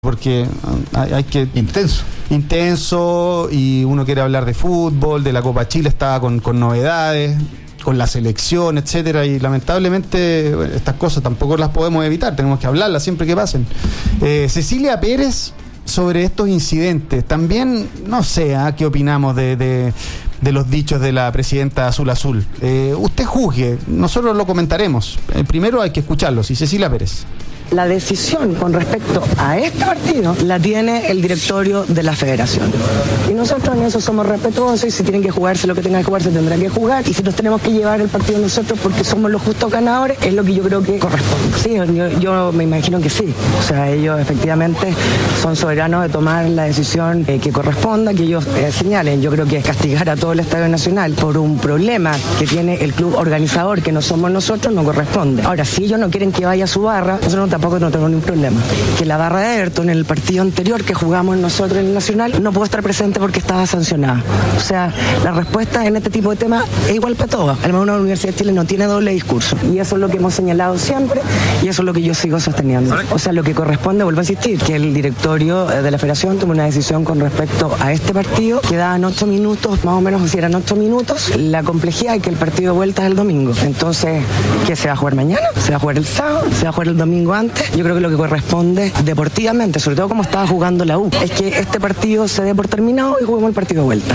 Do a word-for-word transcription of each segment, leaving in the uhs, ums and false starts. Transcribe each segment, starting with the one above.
porque hay, hay que... Intenso. Intenso, y uno quiere hablar de fútbol, de la Copa Chile, estaba con, con novedades, con la selección, etcétera, y lamentablemente bueno, estas cosas tampoco las podemos evitar, tenemos que hablarlas siempre que pasen. Eh, Cecilia Pérez, sobre estos incidentes, también, no sé, ¿eh? ¿Qué opinamos de... de de los dichos de la presidenta Azul Azul? Eh, usted juzgue, nosotros lo comentaremos. Eh, primero hay que escucharlos. Y Cecilia Pérez. La decisión con respecto a este partido la tiene el directorio de la federación. Y nosotros en eso somos respetuosos, y si tienen que jugarse lo que tengan que jugarse, tendrán que jugar. Y si nos tenemos que llevar el partido nosotros porque somos los justos ganadores, es lo que yo creo que corresponde. Sí, yo, yo me imagino que sí. O sea, ellos efectivamente son soberanos de tomar la decisión eh, que corresponda, que ellos eh, señalen. Yo creo que es castigar a todo el Estadio Nacional por un problema que tiene el club organizador, que no somos nosotros, no corresponde. Ahora, si ellos no quieren que vaya a su barra, nosotros no tampoco no tengo ningún problema. Que la barra de Everton en el partido anterior que jugamos nosotros en el Nacional no pudo estar presente porque estaba sancionada. O sea, la respuesta en este tipo de temas es igual para todos. Al menos la Universidad de Chile no tiene doble discurso. Y eso es lo que hemos señalado siempre, y eso es lo que yo sigo sosteniendo. O sea, lo que corresponde, vuelvo a insistir, que el directorio de la Federación tomó una decisión con respecto a este partido. Quedaban ocho minutos, más o menos, si eran ocho minutos. La complejidad es que el partido de vuelta es el domingo. Entonces, ¿qué se va a jugar mañana? ¿Se va a jugar el sábado? ¿Se va a jugar el domingo antes? Yo creo que lo que corresponde deportivamente, sobre todo como estaba jugando la U, es que este partido se dé por terminado y juguemos el partido de vuelta.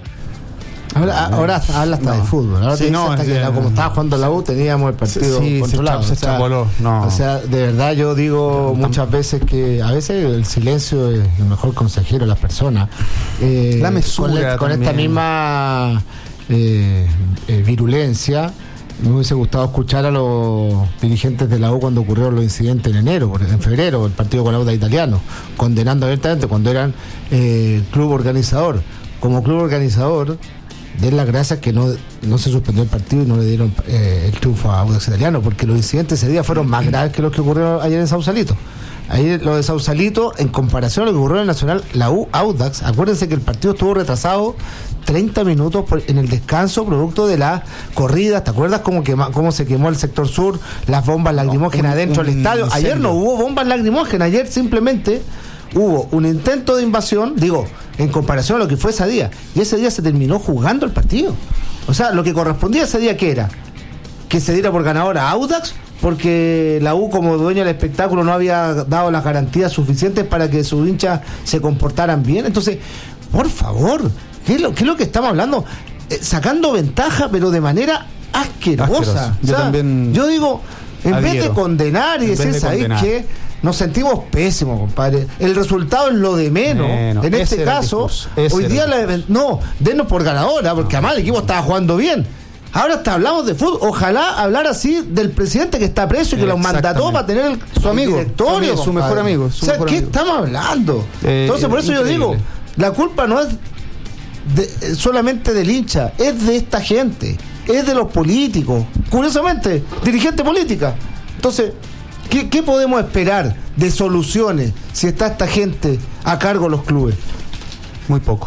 Ahora, ahora habla hasta no. de fútbol. Ahora sí, no, hasta que, como estaba jugando la U, teníamos el partido sí, controlado. Se chapoló. No. O sea, de verdad yo digo no, muchas veces que a veces el silencio es el mejor consejero de las personas. Eh, la mesura con, con esta misma eh, eh, virulencia. Me hubiese gustado escuchar a los dirigentes de la U cuando ocurrieron los incidentes en enero, en febrero, el partido con la Audax Italiano, condenando abiertamente cuando eran eh, club organizador. Como club organizador, den las gracias que no, no se suspendió el partido y no le dieron eh, el triunfo a Audax Italiano, porque los incidentes ese día fueron más graves que los que ocurrieron ayer en Sausalito. Ahí lo de Sausalito, en comparación a lo que ocurrió en el Nacional, la U Audax, acuérdense que el partido estuvo retrasado treinta minutos por, en el descanso, producto de las corridas. ¿Te acuerdas cómo, quema, cómo se quemó el sector sur, las bombas lacrimógenas no, un, dentro un, del estadio? Ayer no hubo bombas lacrimógenas, ayer simplemente hubo un intento de invasión, digo, en comparación a lo que fue ese día, y ese día se terminó jugando el partido. O sea, lo que correspondía ese día, ¿qué era? Que se diera por ganadora a Audax, porque la U, como dueño del espectáculo, no había dado las garantías suficientes para que sus hinchas se comportaran bien. Entonces, por favor, ¿qué es lo, qué es lo que estamos hablando? Eh, sacando ventaja, pero de manera asquerosa. asquerosa. Yo, o sea, también yo digo, en adhiero. vez de condenar y decir, ¿sabéis qué? Nos sentimos pésimos, compadre. El resultado es lo de menos. menos. En este caso, hoy día la, no, denos por ganadora, porque no, además el equipo estaba jugando bien. Ahora hasta hablamos de fútbol. Ojalá hablar así del presidente que está preso y que los mandató para tener el, su amigo, el directorio, su, su mejor amigo. Su o sea, mejor ¿qué amigo. estamos hablando? Eh, Entonces, por eso increíble. Yo digo, la culpa no es de, solamente del hincha, es de esta gente, es de los políticos. Curiosamente, dirigente política. Entonces, ¿qué, qué podemos esperar de soluciones si está esta gente a cargo de los clubes? Muy poco.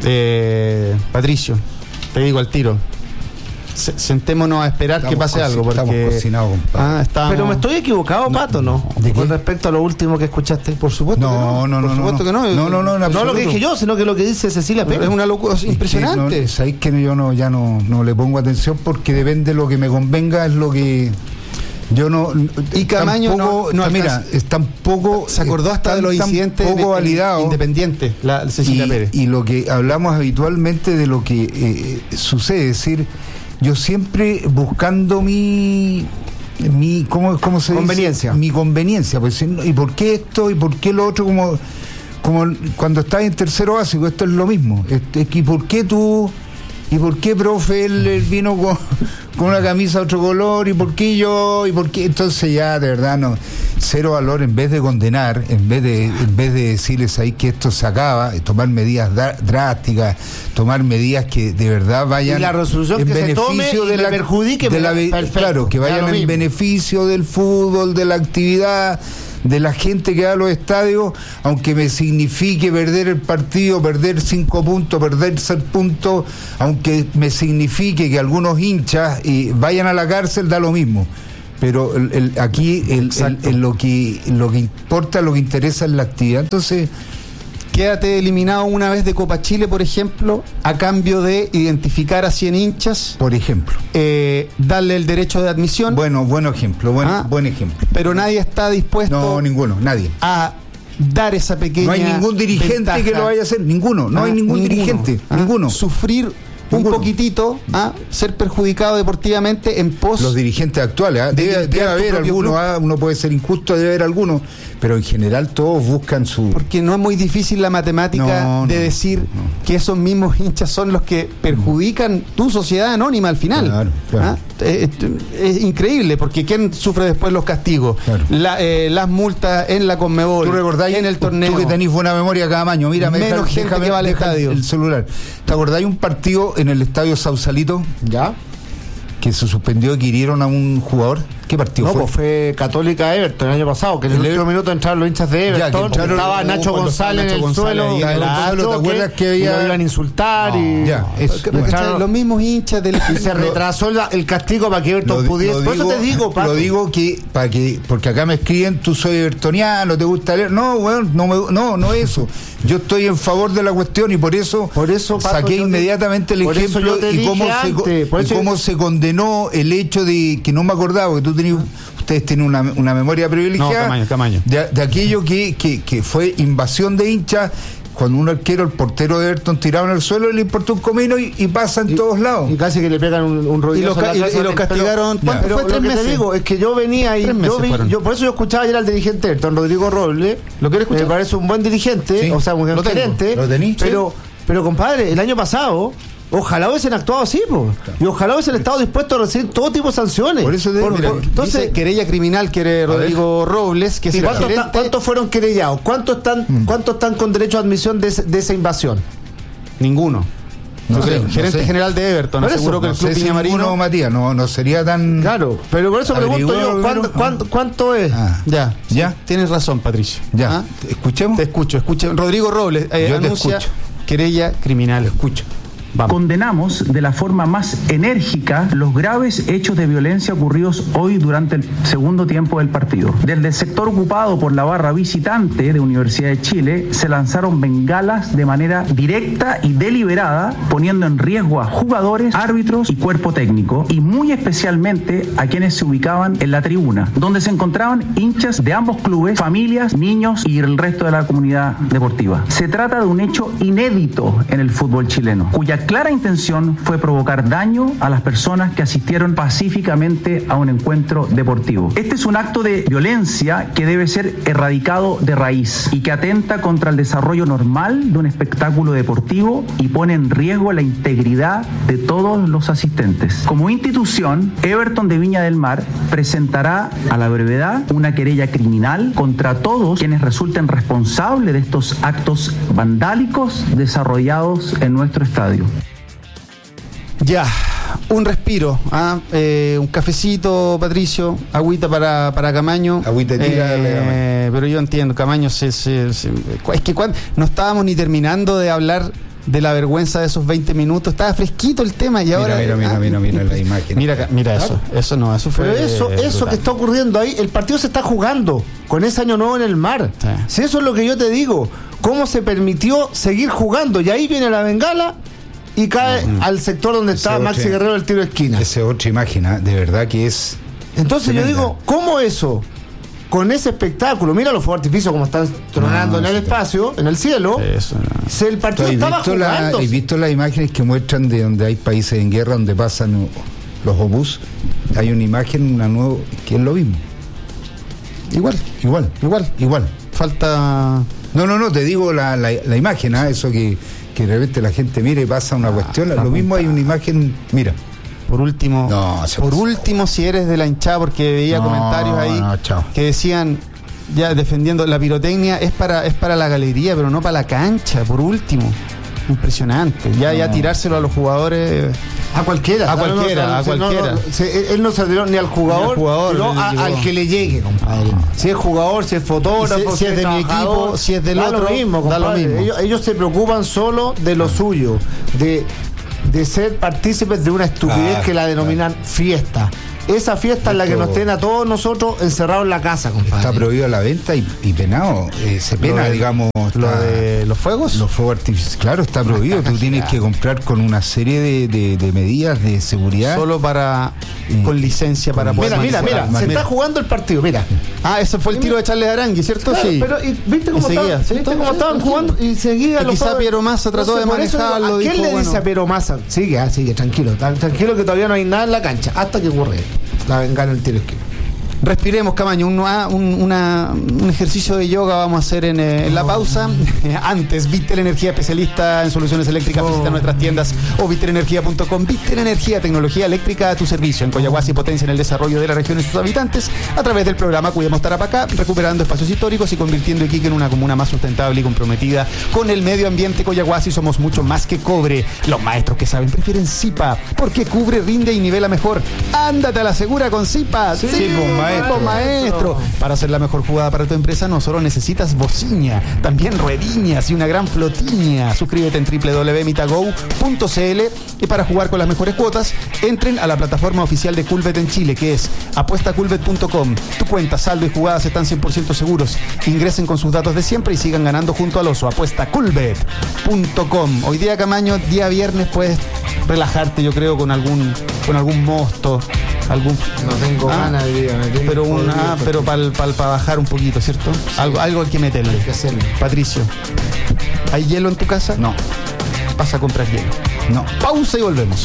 Eh, Patricio, te digo al tiro. Sentémonos a esperar estamos que pase co- algo porque estamos cocinados, ah, estamos... Pero me estoy equivocado, no, Pato, ¿no? ¿De con qué? Respecto a lo último que escuchaste. Por supuesto no, que no, no, no, por supuesto no, que no. No, no, no, no, no lo que dije yo, sino que lo que dice Cecilia Pérez. Es una locura impresionante. Es que no, sabéis que yo no, ya no, no le pongo atención porque depende de lo que me convenga, es lo que yo no. Y Camaño tampoco, no, no mira, es tampoco se acordó hasta de los incidentes poco validado, independiente, la Cecilia y, Pérez. Y lo que hablamos habitualmente de lo que eh, sucede, es decir, yo siempre buscando mi mi ¿cómo, cómo se conveniencia. dice? Mi conveniencia, pues, ¿y por qué esto? ¿Y por qué lo otro? Como, como cuando estás en tercero básico, esto es lo mismo. ¿Y por qué tú? ¿Y por qué, profe, él, él vino con, con una camisa de otro color? ¿Y por qué yo? ¿Y por qué? Entonces ya, de verdad, no. Cero valor, en vez de condenar, en vez de en vez de decirles ahí que esto se acaba, tomar medidas da, drásticas, tomar medidas que de verdad vayan y la resolución en que beneficio se tome de y la perjudique, de la, perfecto, claro, que vayan en beneficio del fútbol, de la actividad, de la gente que va a los estadios, aunque me signifique perder el partido, perder cinco puntos, perder seis puntos, aunque me signifique que algunos hinchas y vayan a la cárcel, da lo mismo. Pero el, el, aquí el, el, el, lo que lo que importa, lo que interesa es la actividad. Entonces, quédate eliminado una vez de Copa Chile, por ejemplo, a cambio de identificar a cien hinchas. Por ejemplo. Eh, darle el derecho de admisión. Bueno, buen ejemplo, buen, ah, buen ejemplo. Pero nadie está dispuesto. No, ninguno, nadie. A dar esa pequeña. No hay ningún dirigente ventaja. Que lo vaya a hacer, ninguno. No ah, hay ningún ninguno, dirigente, ah, ninguno. Sufrir un poquitito a ser perjudicado deportivamente en pos. Los dirigentes actuales, ¿eh? debe, debe haber algunos, ¿eh? Uno puede ser injusto, debe haber algunos, pero en general todos buscan su. Porque no es muy difícil la matemática no, de no, decir no. que esos mismos hinchas son los que perjudican no. tu sociedad anónima al final. Claro, claro. ¿Ah? Es, es increíble, porque ¿quién sufre después los castigos? Claro. La, eh, las multas en la Conmebol, ¿tú recordáis, en el torneo? Tú que tenés buena memoria cada año, mira, menos deja, gente déjame, que va al estadio. El celular. ¿Te acordáis un partido en el estadio Sausalito? ¿Ya? Que se suspendió, que hirieron a un jugador. ¿Qué partido no, fue? No, pues fue Católica Everton el año pasado, que en el, el último minuto entraron los hinchas de Everton, ya, entraron, estaba Nacho González en el González suelo, y el suelo, ¿te acuerdas que había... lo iban a insultar? No, y ya, eso, entraron, los mismos hinchas del y se retrasó el, el castigo para que Everton lo, pudiese. Lo Por digo, eso te digo, Paco. Lo digo que, para que, porque acá me escriben, tú soy evertoniano, te gusta leer. No, bueno, no, me, no, no eso. Yo estoy en favor de la cuestión y por eso, por eso Paco, saqué inmediatamente te, el ejemplo y cómo, se, y cómo se condenó el hecho de que no me acordaba, que tú tenías, ustedes tienen una, una memoria privilegiada, no, tamaño, tamaño. De, de aquello que, que, que fue invasión de hinchas. Cuando un arquero, el portero de Everton, tirado en el suelo, le importó un comino y, y pasa en y, todos lados. Y casi que le pegan un, un rodillazo. Y lo, ca- y, y lo castigaron. Pero, pero fue tres lo que meses. Te digo es que yo venía y yo, vi, yo por eso yo escuchaba ayer al dirigente Everton, Rodrigo Robles. ¿Lo quieres escuchar? Me parece un buen dirigente, sí, o sea, un buen gerente. ¿Lo tenís? Pero, pero compadre, el año pasado. Ojalá hubiesen actuado así, po. Claro. Y ojalá hubiesen estado dispuestos a recibir todo tipo de sanciones. Por eso, de, por, mira, por, entonces, dice, querella criminal quiere Rodrigo Robles, que es ¿cuántos, ta, ¿Cuántos fueron querellados? ¿Cuántos están, mm. ¿Cuántos están con derecho a admisión de, de esa invasión? Ninguno. No sé, gerente no sé. general de Everton, aseguró que no el club Viña Marino. No, Matías, no, no sería tan. Claro, pero por eso pregunto yo, ¿cuánto, ah. cuánto, ¿cuánto es? Ah. Ya, ya. Tienes razón, Patricio. Ya. ¿Ah? ¿Escuchemos? Te escucho, escucho. Rodrigo Robles eh, yo anuncia te escucho. Querella criminal. Escucho. Vamos. Condenamos de la forma más enérgica los graves hechos de violencia ocurridos hoy durante el segundo tiempo del partido. Desde el sector ocupado por la barra visitante de Universidad de Chile se lanzaron bengalas de manera directa y deliberada, poniendo en riesgo a jugadores, árbitros y cuerpo técnico, y muy especialmente a quienes se ubicaban en la tribuna, donde se encontraban hinchas de ambos clubes, familias, niños y el resto de la comunidad deportiva. Se trata de un hecho inédito en el fútbol chileno, cuya clara intención fue provocar daño a las personas que asistieron pacíficamente a un encuentro deportivo. Este es un acto de violencia que debe ser erradicado de raíz y que atenta contra el desarrollo normal de un espectáculo deportivo y pone en riesgo la integridad de todos los asistentes. Como institución, Everton de Viña del Mar presentará a la brevedad una querella criminal contra todos quienes resulten responsables de estos actos vandálicos desarrollados en nuestro estadio. Ya, un respiro, ¿ah? eh, un cafecito, Patricio, agüita para, para Camaño. Agüita tira, eh, pero yo entiendo, Camaño se, se, se es que cuando, no estábamos ni terminando de hablar de la vergüenza de esos veinte minutos, estaba fresquito el tema y mira, ahora mira, mira, ah, mira, mira, mira la imagen. Mira, mira eso, eso no, eso fue. Pero eso, eh, eso que está ocurriendo ahí, el partido se está jugando con ese año nuevo en el mar. Sí. Si eso es lo que yo te digo, cómo se permitió seguir jugando y ahí viene la bengala y cae no, no. al sector donde está Maxi Guerrero el tiro de esquina. Esa otra imagen, ¿eh? De verdad que es. Entonces tremenda. Yo digo, ¿cómo eso? Con ese espectáculo, mira los fuegos artificios como están tronando no, en el espacio, en el cielo. Eso, no. Se, el partido estaba jugando. ¿Has visto las imágenes que muestran de donde hay países en guerra donde pasan los obús? Hay una imagen, una nueva, que es lo mismo. Igual, igual, igual, igual. Falta. No, no, no, te digo la, la, la imagen, ¿eh? Eso que, que de repente la gente mira y pasa una ah, cuestión. Lo mismo hay una imagen, mira. Por último, no, por último, si eres de la hinchada, porque veía no, comentarios ahí no, que decían, ya defendiendo, la pirotecnia es para es para la galería, pero no para la cancha, por último. Impresionante. Ya, no. ya tirárselo a los jugadores. A cualquiera. A cualquiera, no, no, a cualquiera. No, no, se, él no se tiró ni al jugador, ni al, jugador, no, a, al que le llegue, compadre. No. Si es jugador, si es fotógrafo, si, si es de mi equipo, si es del da otro, lo mismo, da lo mismo. Ellos, ellos se preocupan solo de lo suyo, de, de ser partícipes de una estupidez ah, que la denominan ah. fiesta. esa fiesta es la que nos tiene a todos nosotros encerrados en la casa, compadre. Está prohibida la venta y, y penado. Eh, se pena, de, digamos. Lo está, de los fuegos. Los fuegos artificiales. Claro, está prohibido. Tú tienes que comprar con una serie de, de, de medidas de seguridad. Solo para. Eh, con licencia para mira, poder. Mira, mira, mira. Se está jugando el partido, mira. Ah, ese fue el tiro de Charles Arangui, ¿cierto? Claro, sí. Pero, y, ¿viste cómo, seguía, estaban, ¿sí? ¿viste cómo sí, estaban sí, jugando? Y seguía. Y quizá Piero Massa trató de manejarlo. ¿A quién dijo, le dice bueno, a Piero Massa? Sigue, ah, sigue, tranquilo. Tranquilo que todavía no hay nada en la cancha. Hasta que ocurre la vengana el tiro esquina. Respiremos, Camaño, un, un, una, un ejercicio de yoga vamos a hacer en, eh, en la pausa. Antes, Vitel Energía, especialista en soluciones eléctricas, visita Oh. nuestras tiendas o vitel energía punto com. Vitel Energía, tecnología eléctrica a tu servicio. En Coyahuasi potencia en el desarrollo de la región y sus habitantes a través del programa Cuidemos Tarapacá, recuperando espacios históricos y convirtiendo Iquique en una comuna más sustentable y comprometida con el medio ambiente. Coyahuasi somos mucho más que cobre. Los maestros que saben prefieren Zipa, porque cubre, rinde y nivela mejor. Ándate a la segura con Zipa. Sí, sí, pues, maestro. Pues, maestro. Para hacer la mejor jugada para tu empresa no solo necesitas bociña, también ruediñas y una gran flotiña. Suscríbete en doble u doble u doble u punto mitago punto c l y para jugar con las mejores cuotas, entren a la plataforma oficial de Culbet en Chile, que es apuesta culbet punto com. Tu cuenta, saldo y jugadas están cien por ciento seguros. Ingresen con sus datos de siempre y sigan ganando junto al oso. apuesta culbet punto com. Hoy día, Camaño, día viernes, puedes relajarte, yo creo, con algún con algún mosto, algún No tengo ah, ganas de día. pero una, pero para pa, pa bajar un poquito, ¿cierto? Sí. Algo, algo hay que meterle. Hay que hacerlo. Patricio, ¿hay hielo en tu casa? No. Vas a comprar hielo. No. Pausa y volvemos.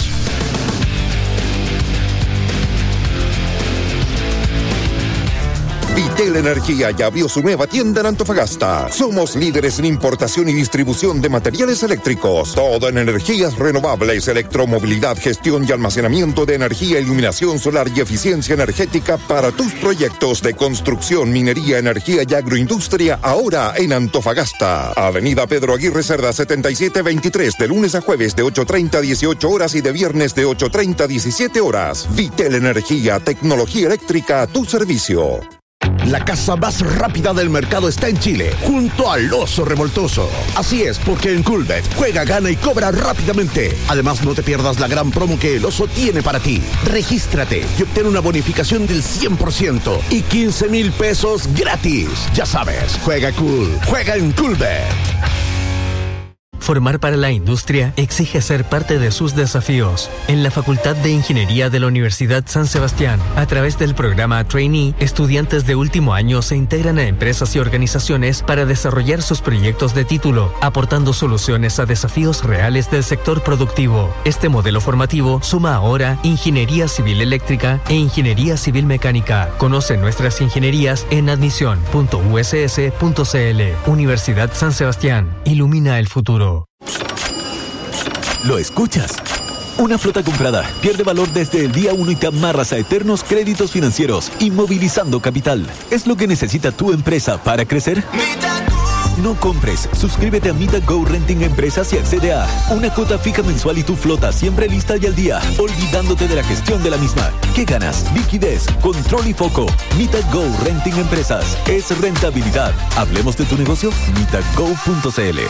Vitel Energía ya abrió su nueva tienda en Antofagasta. Somos líderes en importación y distribución de materiales eléctricos. Todo en energías renovables, electromovilidad, gestión y almacenamiento de energía, iluminación solar y eficiencia energética para tus proyectos de construcción, minería, energía y agroindustria, ahora en Antofagasta. Avenida Pedro Aguirre Cerda setenta y siete veintitrés, de lunes a jueves de ocho treinta a dieciocho horas y de viernes de ocho treinta a diecisiete horas. Vitel Energía, tecnología eléctrica a tu servicio. La casa más rápida del mercado está en Chile, junto al Oso Revoltoso. Así es, porque en Culbet juega, gana y cobra rápidamente. Además, no te pierdas la gran promo que el Oso tiene para ti. Regístrate y obtén una bonificación del cien por ciento y quince mil pesos gratis. Ya sabes, juega cool, juega en Culbet. Formar para la industria exige ser parte de sus desafíos. En la Facultad de Ingeniería de la Universidad San Sebastián, a través del programa Trainee, estudiantes de último año se integran a empresas y organizaciones para desarrollar sus proyectos de título, aportando soluciones a desafíos reales del sector productivo. Este modelo formativo suma ahora Ingeniería Civil Eléctrica e Ingeniería Civil Mecánica. Conoce nuestras ingenierías en admisión punto u s s punto c l. Universidad San Sebastián. Ilumina el futuro. ¿Lo escuchas? Una flota comprada pierde valor desde el día uno y te amarras a eternos créditos financieros, inmovilizando capital. ¿Es lo que necesita tu empresa para crecer? No compres. Suscríbete a MitaGo Renting Empresas y accede a una cuota fija mensual y tu flota siempre lista y al día, olvidándote de la gestión de la misma. ¿Qué ganas? Liquidez, control y foco. MitaGo Renting Empresas. Es rentabilidad. Hablemos de tu negocio. mitago punto c l.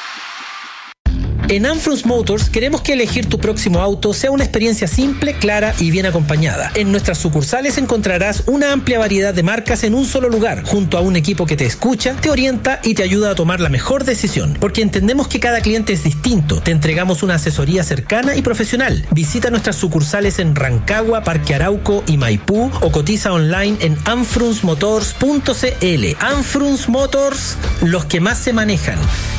En Anfrus Motors queremos que elegir tu próximo auto sea una experiencia simple, clara y bien acompañada. En nuestras sucursales encontrarás una amplia variedad de marcas en un solo lugar, junto a un equipo que te escucha, te orienta y te ayuda a tomar la mejor decisión. Porque entendemos que cada cliente es distinto, te entregamos una asesoría cercana y profesional. Visita nuestras sucursales en Rancagua, Parque Arauco y Maipú o cotiza online en anfrus motors punto c l. Anfrus Motors, los que más se manejan.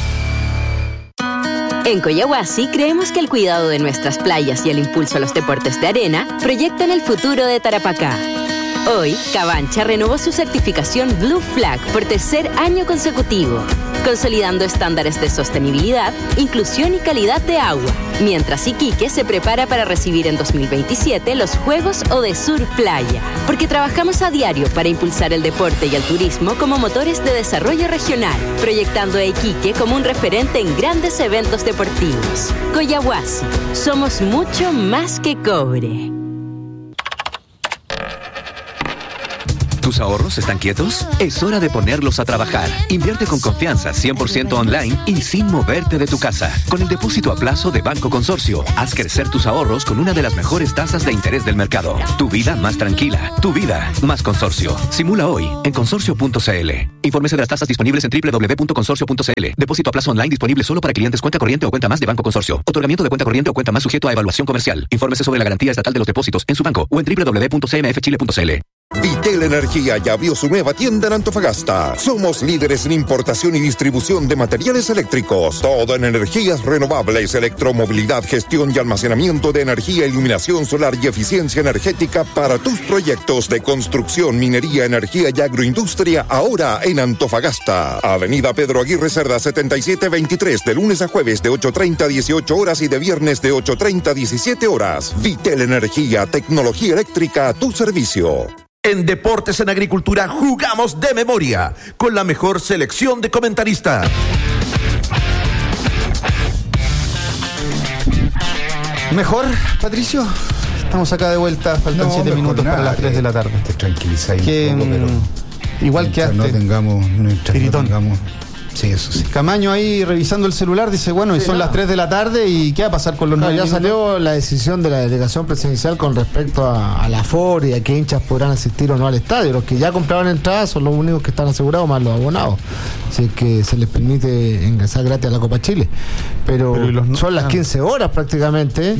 En Coyahuasi creemos que el cuidado de nuestras playas y el impulso a los deportes de arena proyectan el futuro de Tarapacá. Hoy, Cabancha renovó su certificación Blue Flag por tercer año consecutivo, consolidando estándares de sostenibilidad, inclusión y calidad de agua, mientras Iquique se prepara para recibir en dos mil veintisiete los Juegos Odesur Playa, porque trabajamos a diario para impulsar el deporte y el turismo como motores de desarrollo regional, proyectando a Iquique como un referente en grandes eventos deportivos. Coyahuasi, somos mucho más que cobre. ¿Tus ahorros están quietos? Es hora de ponerlos a trabajar. Invierte con confianza, cien por ciento online y sin moverte de tu casa. Con el depósito a plazo de Banco Consorcio, haz crecer tus ahorros con una de las mejores tasas de interés del mercado. Tu vida más tranquila. Tu vida más Consorcio. Simula hoy en consorcio punto c l. Infórmese de las tasas disponibles en doble u doble u doble u punto consorcio punto c l. Depósito a plazo online disponible solo para clientes cuenta corriente o cuenta más de Banco Consorcio. Otorgamiento de cuenta corriente o cuenta más sujeto a evaluación comercial. Infórmese sobre la garantía estatal de los depósitos en su banco o en doble u doble u doble u punto c m f chile punto c l. Vitel Energía ya abrió su nueva tienda en Antofagasta. Somos líderes en importación y distribución de materiales eléctricos. Todo en energías renovables, electromovilidad, gestión y almacenamiento de energía, iluminación solar y eficiencia energética para tus proyectos de construcción, minería, energía y agroindustria, ahora en Antofagasta. Avenida Pedro Aguirre Cerda setenta y siete veintitrés, de lunes a jueves de ocho treinta a dieciocho horas y de viernes de ocho treinta a diecisiete horas. Vitel Energía, tecnología eléctrica a tu servicio. En Deportes en Agricultura jugamos de memoria, con la mejor selección de comentaristas. ¿Mejor, Patricio? Estamos acá de vuelta, faltan No, siete mejor minutos nada, para las tres de la tarde. Te tranquilizáis Que, un poco, pero igual que mientras no tengamos, mientras no tengamos. Sí, eso sí. Camaño ahí revisando el celular dice, bueno, y Sí, son no. las tres de la tarde y ¿qué va a pasar con los Claro, nueve ya minutos? salió la decisión de la delegación presidencial con respecto a, a la aforo y a qué hinchas podrán asistir o no al estadio. Los que ya compraron entradas son los únicos que están asegurados, más los abonados. Así que se les permite ingresar gratis a la Copa Chile. Pero, Pero ¿y los no? son las Ah. quince horas prácticamente.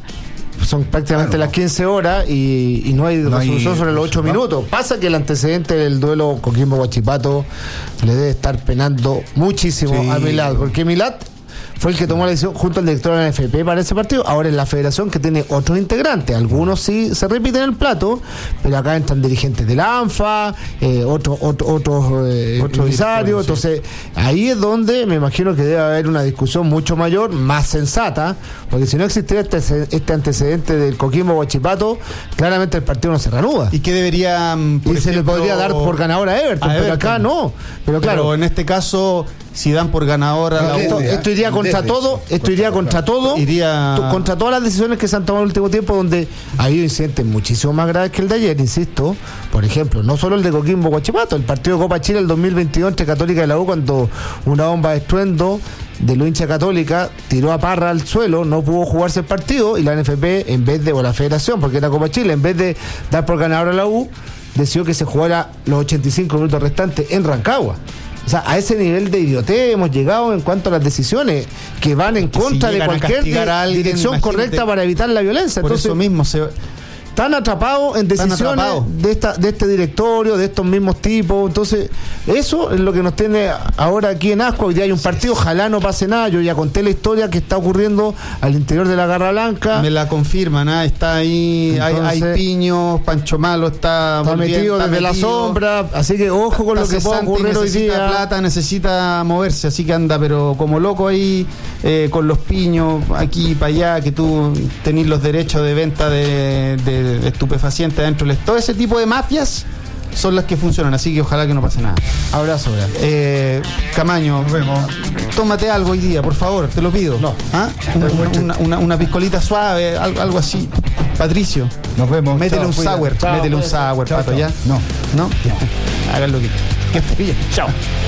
Son prácticamente Claro. las quince horas y, y no hay No hay resolución sobre los ocho resultado. minutos. Pasa que el antecedente del duelo Coquimbo-Guachipato le debe estar penando muchísimo Sí. a Milad, porque Milad fue el que tomó la decisión junto al director de la N F P para ese partido. Ahora es la federación que tiene otros integrantes. Algunos sí se repiten el plato, pero acá entran dirigentes de la ANFA, eh, otros otro, otros eh, Otros emisarios. directores, Entonces, ahí es donde me imagino que debe haber una discusión mucho mayor, más sensata, porque si no existiera este, este antecedente del Coquimbo Guachipato, claramente el partido no se reanuda. ¿Y qué deberían, por Y se le ejemplo, podría dar por ganador a Everton, a pero Everton? acá no. Pero claro, Pero en este caso, si dan por ganador a la esto, U, esto iría contra Desde todo, eso, esto iría contra todo, Iría- to- contra todas las decisiones que se han tomado en el último tiempo, donde ha habido incidentes muchísimo más graves que el de ayer, insisto. Por ejemplo, no solo el de Coquimbo Guachipato, el partido de Copa Chile el dos mil veintidós entre Católica y la U, cuando una bomba de estruendo de lo hincha Católica tiró a Parra al suelo, no pudo jugarse el partido y la N F P, en vez de, o la Federación, porque era Copa Chile, en vez de dar por ganador a la U, decidió que se jugara los ochenta y cinco minutos restantes en Rancagua. O sea, a ese nivel de idiotez hemos llegado en cuanto a las decisiones que van en Que si contra de llegan a cualquier castigar di- a alguien, dirección imagínate, correcta para evitar la violencia. por Entonces, eso mismo se... están atrapados en Están decisiones atrapados. de esta de este directorio, de estos mismos tipos. Entonces, eso es lo que nos tiene ahora aquí en Ascua. Hoy día hay un partido, ojalá no pase nada. Yo ya conté la historia que está ocurriendo al interior de la Garra Blanca. Me la confirman, ¿ah? Está ahí, hay, Entonces, hay piños, Pancho Malo está, Está volviendo, metido está desde la metido, sombra, así que ojo con lo está que pueda cesante y ocurrir hoy necesita día. plata, necesita moverse, así que anda, pero como loco ahí, eh, con los piños, aquí y para allá, que tú tenés los derechos de venta de, de, de estupefacientes dentro. Todo ese tipo de mafias son las que funcionan, así que ojalá que no pase nada. Abrazo, grande. Eh, Camaño, Nos vemos. tómate algo hoy día, por favor, te lo pido. No. ¿Ah? Una, una, una, una piscolita suave, algo, algo así. Patricio, Nos vemos. métele Chao, un cuídate. sour, Chao, métele un cuídate. sour, Chao, Pato, chao. ¿ya? No. ¿No? Hagan lo que que esté bien. Chao.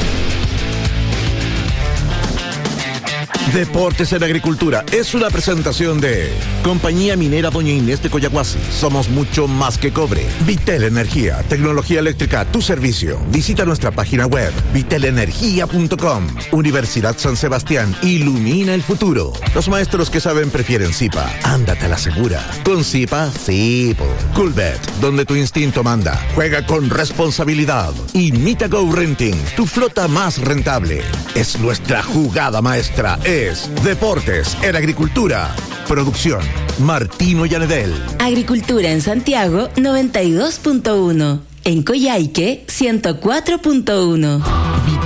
Deportes en Agricultura es una presentación de Compañía Minera Doña Inés de Coyahuasi. Somos mucho más que cobre. Vitel Energía, tecnología eléctrica a tu servicio. Visita nuestra página web vitel energía punto com. Universidad San Sebastián, ilumina el futuro. Los maestros que saben prefieren Zipa. Ándate a la segura. Con Zipa, sí. po. Coolbet, donde tu instinto manda. Juega con responsabilidad. Y Mitago Renting, tu flota más rentable. Es nuestra jugada maestra. Es Deportes en Agricultura. Producción Martino Yanedel. Agricultura en Santiago noventa y dos punto uno. En Coyhaique ciento cuatro punto uno.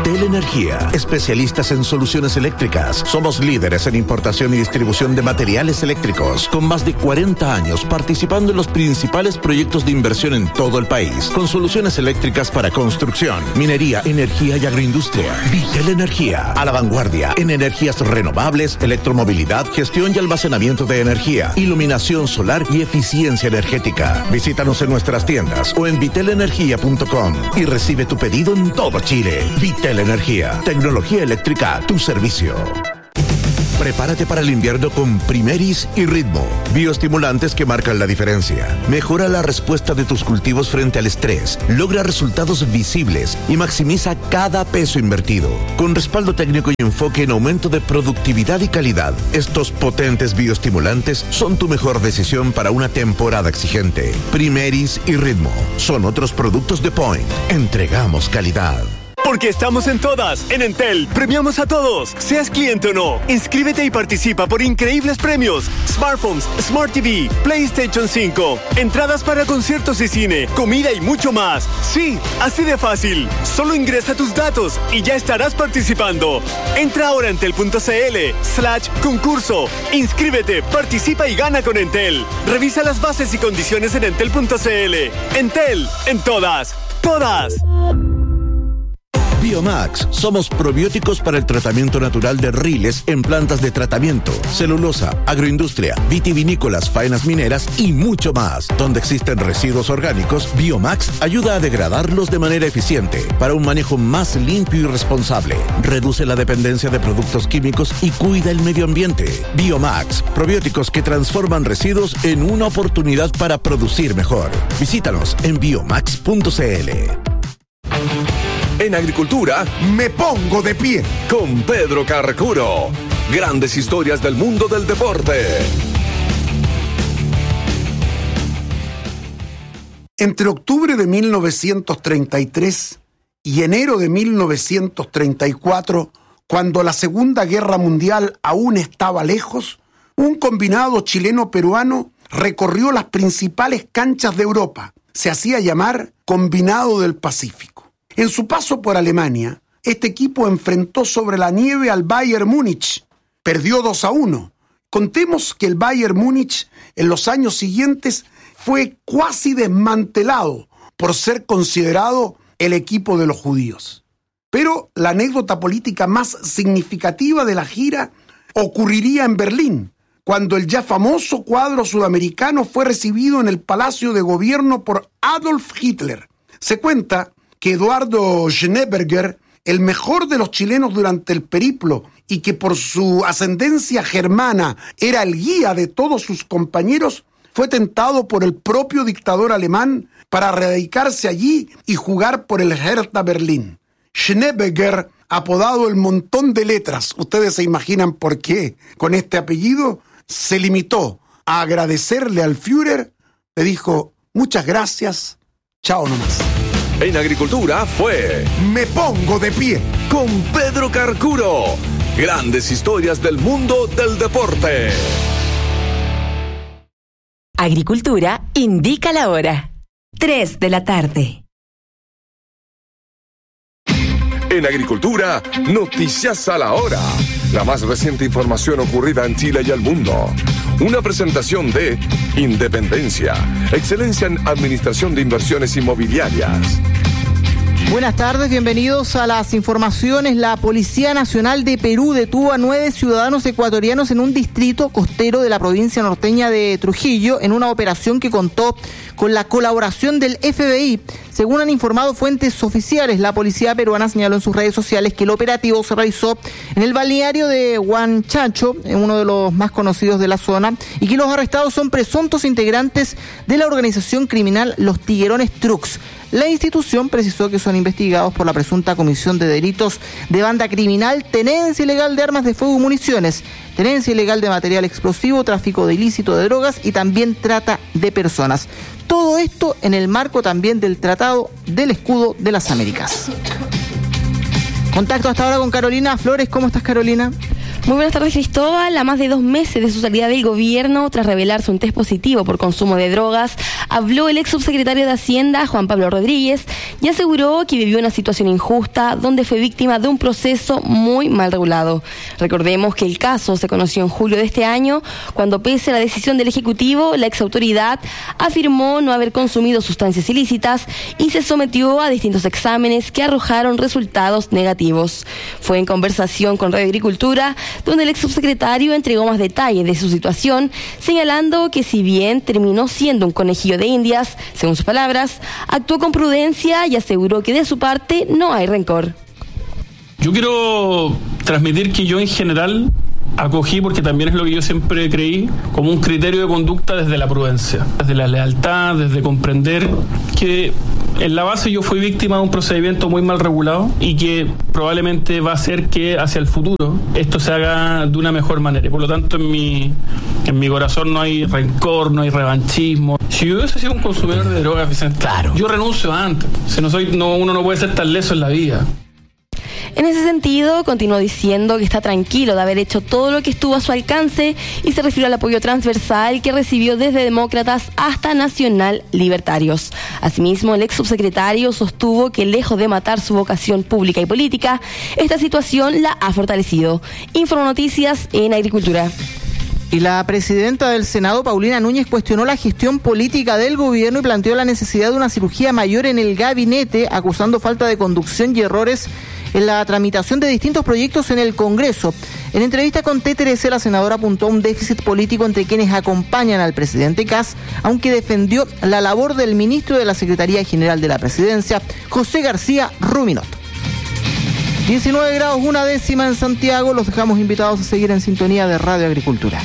Vitel Energía, especialistas en soluciones eléctricas. Somos líderes en importación y distribución de materiales eléctricos, con más de cuarenta años participando en los principales proyectos de inversión en todo el país, con soluciones eléctricas para construcción, minería, energía y agroindustria. Vitel Energía, a la vanguardia en energías renovables, electromovilidad, gestión y almacenamiento de energía, iluminación solar y eficiencia energética. Visítanos en nuestras tiendas o en vitel energía punto com y recibe tu pedido en todo Chile. Vitel Energía, tecnología eléctrica a tu servicio. Prepárate para el invierno con Primeris y Ritmo, bioestimulantes que marcan la diferencia. Mejora la respuesta de tus cultivos frente al estrés, logra resultados visibles y maximiza cada peso invertido. Con respaldo técnico y enfoque en aumento de productividad y calidad, estos potentes bioestimulantes son tu mejor decisión para una temporada exigente. Primeris y Ritmo son otros productos de Point. Entregamos calidad. Porque estamos en todas. En Entel, premiamos a todos, seas cliente o no. Inscríbete y participa por increíbles premios. Smartphones, Smart T V, PlayStation cinco, entradas para conciertos y cine, comida y mucho más. Sí, así de fácil. Solo ingresa tus datos y ya estarás participando. Entra ahora a entel.cl slash concurso. Inscríbete, participa y gana con Entel. Revisa las bases y condiciones en entel.cl. Entel, en todas. Todas. Biomax, somos probióticos para el tratamiento natural de riles en plantas de tratamiento, celulosa, agroindustria, vitivinícolas, faenas mineras y mucho más. Donde existen residuos orgánicos, Biomax ayuda a degradarlos de manera eficiente para un manejo más limpio y responsable. Reduce la dependencia de productos químicos y cuida el medio ambiente. Biomax, probióticos que transforman residuos en una oportunidad para producir mejor. Visítanos en biomax punto cl. En agricultura, me pongo de pie con Pedro Carcuro. Grandes historias del mundo del deporte. Entre octubre de mil novecientos treinta y tres y enero de mil novecientos treinta y cuatro, cuando la Segunda Guerra Mundial aún estaba lejos, un combinado chileno-peruano recorrió las principales canchas de Europa. Se hacía llamar Combinado del Pacífico. En su paso por Alemania, este equipo enfrentó sobre la nieve al Bayern Múnich. Perdió dos a uno. Contemos que el Bayern Múnich en los años siguientes fue cuasi desmantelado por ser considerado el equipo de los judíos. Pero la anécdota política más significativa de la gira ocurriría en Berlín, cuando el ya famoso cuadro sudamericano fue recibido en el Palacio de Gobierno por Adolf Hitler. Se cuenta que Eduardo Schneeberger, el mejor de los chilenos durante el periplo y que por su ascendencia germana era el guía de todos sus compañeros, fue tentado por el propio dictador alemán para radicarse allí y jugar por el Hertha Berlín. Schneeberger, apodado el Montón de Letras, ustedes se imaginan por qué, con este apellido, se limitó a agradecerle al Führer, le dijo, muchas gracias, chao nomás. En agricultura fue Me Pongo de Pie con Pedro Carcuro. Grandes historias del mundo del deporte. Agricultura indica la hora. tres de la tarde. En agricultura, noticias a la hora. La más reciente información ocurrida en Chile y el mundo. Una presentación de Independencia, excelencia en administración de inversiones inmobiliarias. Buenas tardes, bienvenidos a las informaciones. La Policía Nacional de Perú detuvo a nueve ciudadanos ecuatorianos en un distrito costero de la provincia norteña de Trujillo en una operación que contó con la colaboración del F B I. Según han informado fuentes oficiales, la policía peruana señaló en sus redes sociales que el operativo se realizó en el balneario de Huanchacho, uno de los más conocidos de la zona, y que los arrestados son presuntos integrantes de la organización criminal Los Tiguerones Trucks. La institución precisó que son investigados por la presunta comisión de delitos de banda criminal, tenencia ilegal de armas de fuego y municiones, tenencia ilegal de material explosivo, tráfico de ilícito de drogas y también trata de personas. Todo esto en el marco también del Tratado del Escudo de las Américas. Contacto hasta ahora con Carolina Flores. ¿Cómo estás, Carolina? Muy buenas tardes, Cristóbal. A más de dos meses de su salida del gobierno, tras revelarse un test positivo por consumo de drogas, habló el ex subsecretario de Hacienda, Juan Pablo Rodríguez, y aseguró que vivió una situación injusta donde fue víctima de un proceso muy mal regulado. Recordemos que el caso se conoció en julio de este año, cuando pese a la decisión del Ejecutivo, la ex autoridad afirmó no haber consumido sustancias ilícitas y se sometió a distintos exámenes que arrojaron resultados negativos. Fue en conversación con Radio Agricultura donde el ex subsecretario entregó más detalles de su situación, señalando que si bien terminó siendo un conejillo de indias, según sus palabras, actuó con prudencia y aseguró que de su parte no hay rencor. Yo quiero transmitir que yo en general acogí, porque también es lo que yo siempre creí, como un criterio de conducta desde la prudencia, desde la lealtad, desde comprender que en la base yo fui víctima de un procedimiento muy mal regulado y que probablemente va a hacer que hacia el futuro esto se haga de una mejor manera. Y por lo tanto en mi, en mi corazón no hay rencor, no hay revanchismo. Si yo hubiese sido un consumidor de drogas, Vicente, claro, yo renuncio antes. Si no soy, no, uno no puede ser tan leso en la vida. En ese sentido, continuó diciendo que está tranquilo de haber hecho todo lo que estuvo a su alcance y se refirió al apoyo transversal que recibió desde demócratas hasta nacional libertarios. Asimismo, el ex subsecretario sostuvo que lejos de matar su vocación pública y política, esta situación la ha fortalecido. Informo Noticias en Agricultura. Y la presidenta del Senado, Paulina Núñez, cuestionó la gestión política del gobierno y planteó la necesidad de una cirugía mayor en el gabinete, acusando falta de conducción y errores en la tramitación de distintos proyectos en el Congreso. En entrevista con T T R C, la senadora apuntó a un déficit político entre quienes acompañan al presidente Kast, aunque defendió la labor del ministro de la Secretaría General de la Presidencia, José García Ruminot. diecinueve grados una décima en Santiago. Los dejamos invitados a seguir en sintonía de Radio Agricultura.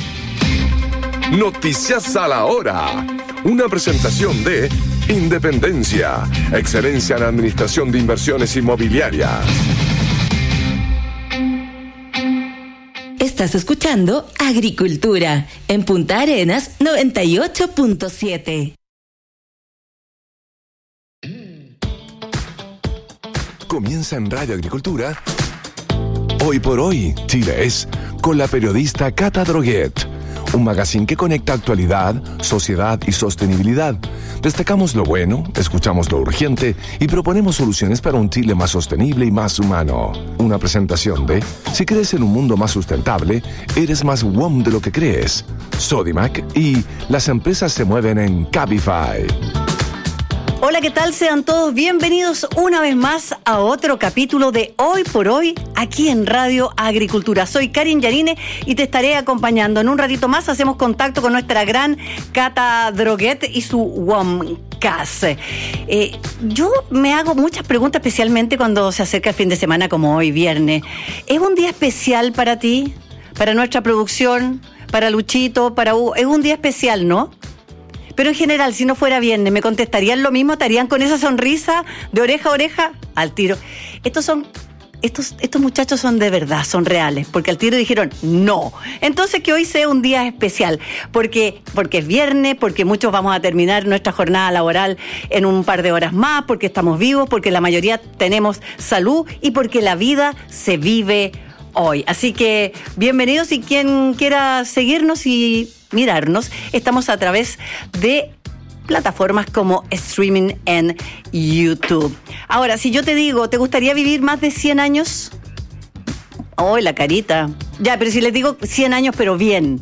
Noticias a la hora. Una presentación de Independencia, excelencia en administración de inversiones inmobiliarias. Estás escuchando Agricultura en Punta Arenas noventa y ocho punto siete. Comienza en Radio Agricultura. Hoy por hoy, Chile es, con la periodista Cata Droguet. Un magazine que conecta actualidad, sociedad y sostenibilidad. Destacamos lo bueno, escuchamos lo urgente y proponemos soluciones para un Chile más sostenible y más humano. Una presentación de, si crees en un mundo más sustentable, eres más W O M de lo que crees. Sodimac y las empresas se mueven en Cabify. Hola, ¿qué tal? Sean todos bienvenidos una vez más a otro capítulo de Hoy por Hoy, aquí en Radio Agricultura. Soy Karin Yanine y te estaré acompañando. En un ratito más hacemos contacto con nuestra gran Cata Droguet y su WOMcast. Eh, yo me hago muchas preguntas, especialmente cuando se acerca el fin de semana como hoy, viernes. ¿Es un día especial para ti? ¿Para nuestra producción? ¿Para Luchito? Para Hugo? Es un día especial, ¿no? Pero en general, si no fuera viernes, ¿me contestarían lo mismo? ¿Estarían con esa sonrisa de oreja a oreja? Al tiro. Estos son, estos, estos muchachos son de verdad, son reales, porque al tiro dijeron no. Entonces que hoy sea un día especial, porque, porque es viernes, porque muchos vamos a terminar nuestra jornada laboral en un par de horas más, porque estamos vivos, porque la mayoría tenemos salud y porque la vida se vive hoy. Así que bienvenidos, y quien quiera seguirnos y mirarnos, estamos a través de plataformas como streaming en YouTube. Ahora, si yo te digo, ¿te gustaría vivir más de cien años? Oh, la carita. Ya, pero si les digo cien años, pero bien.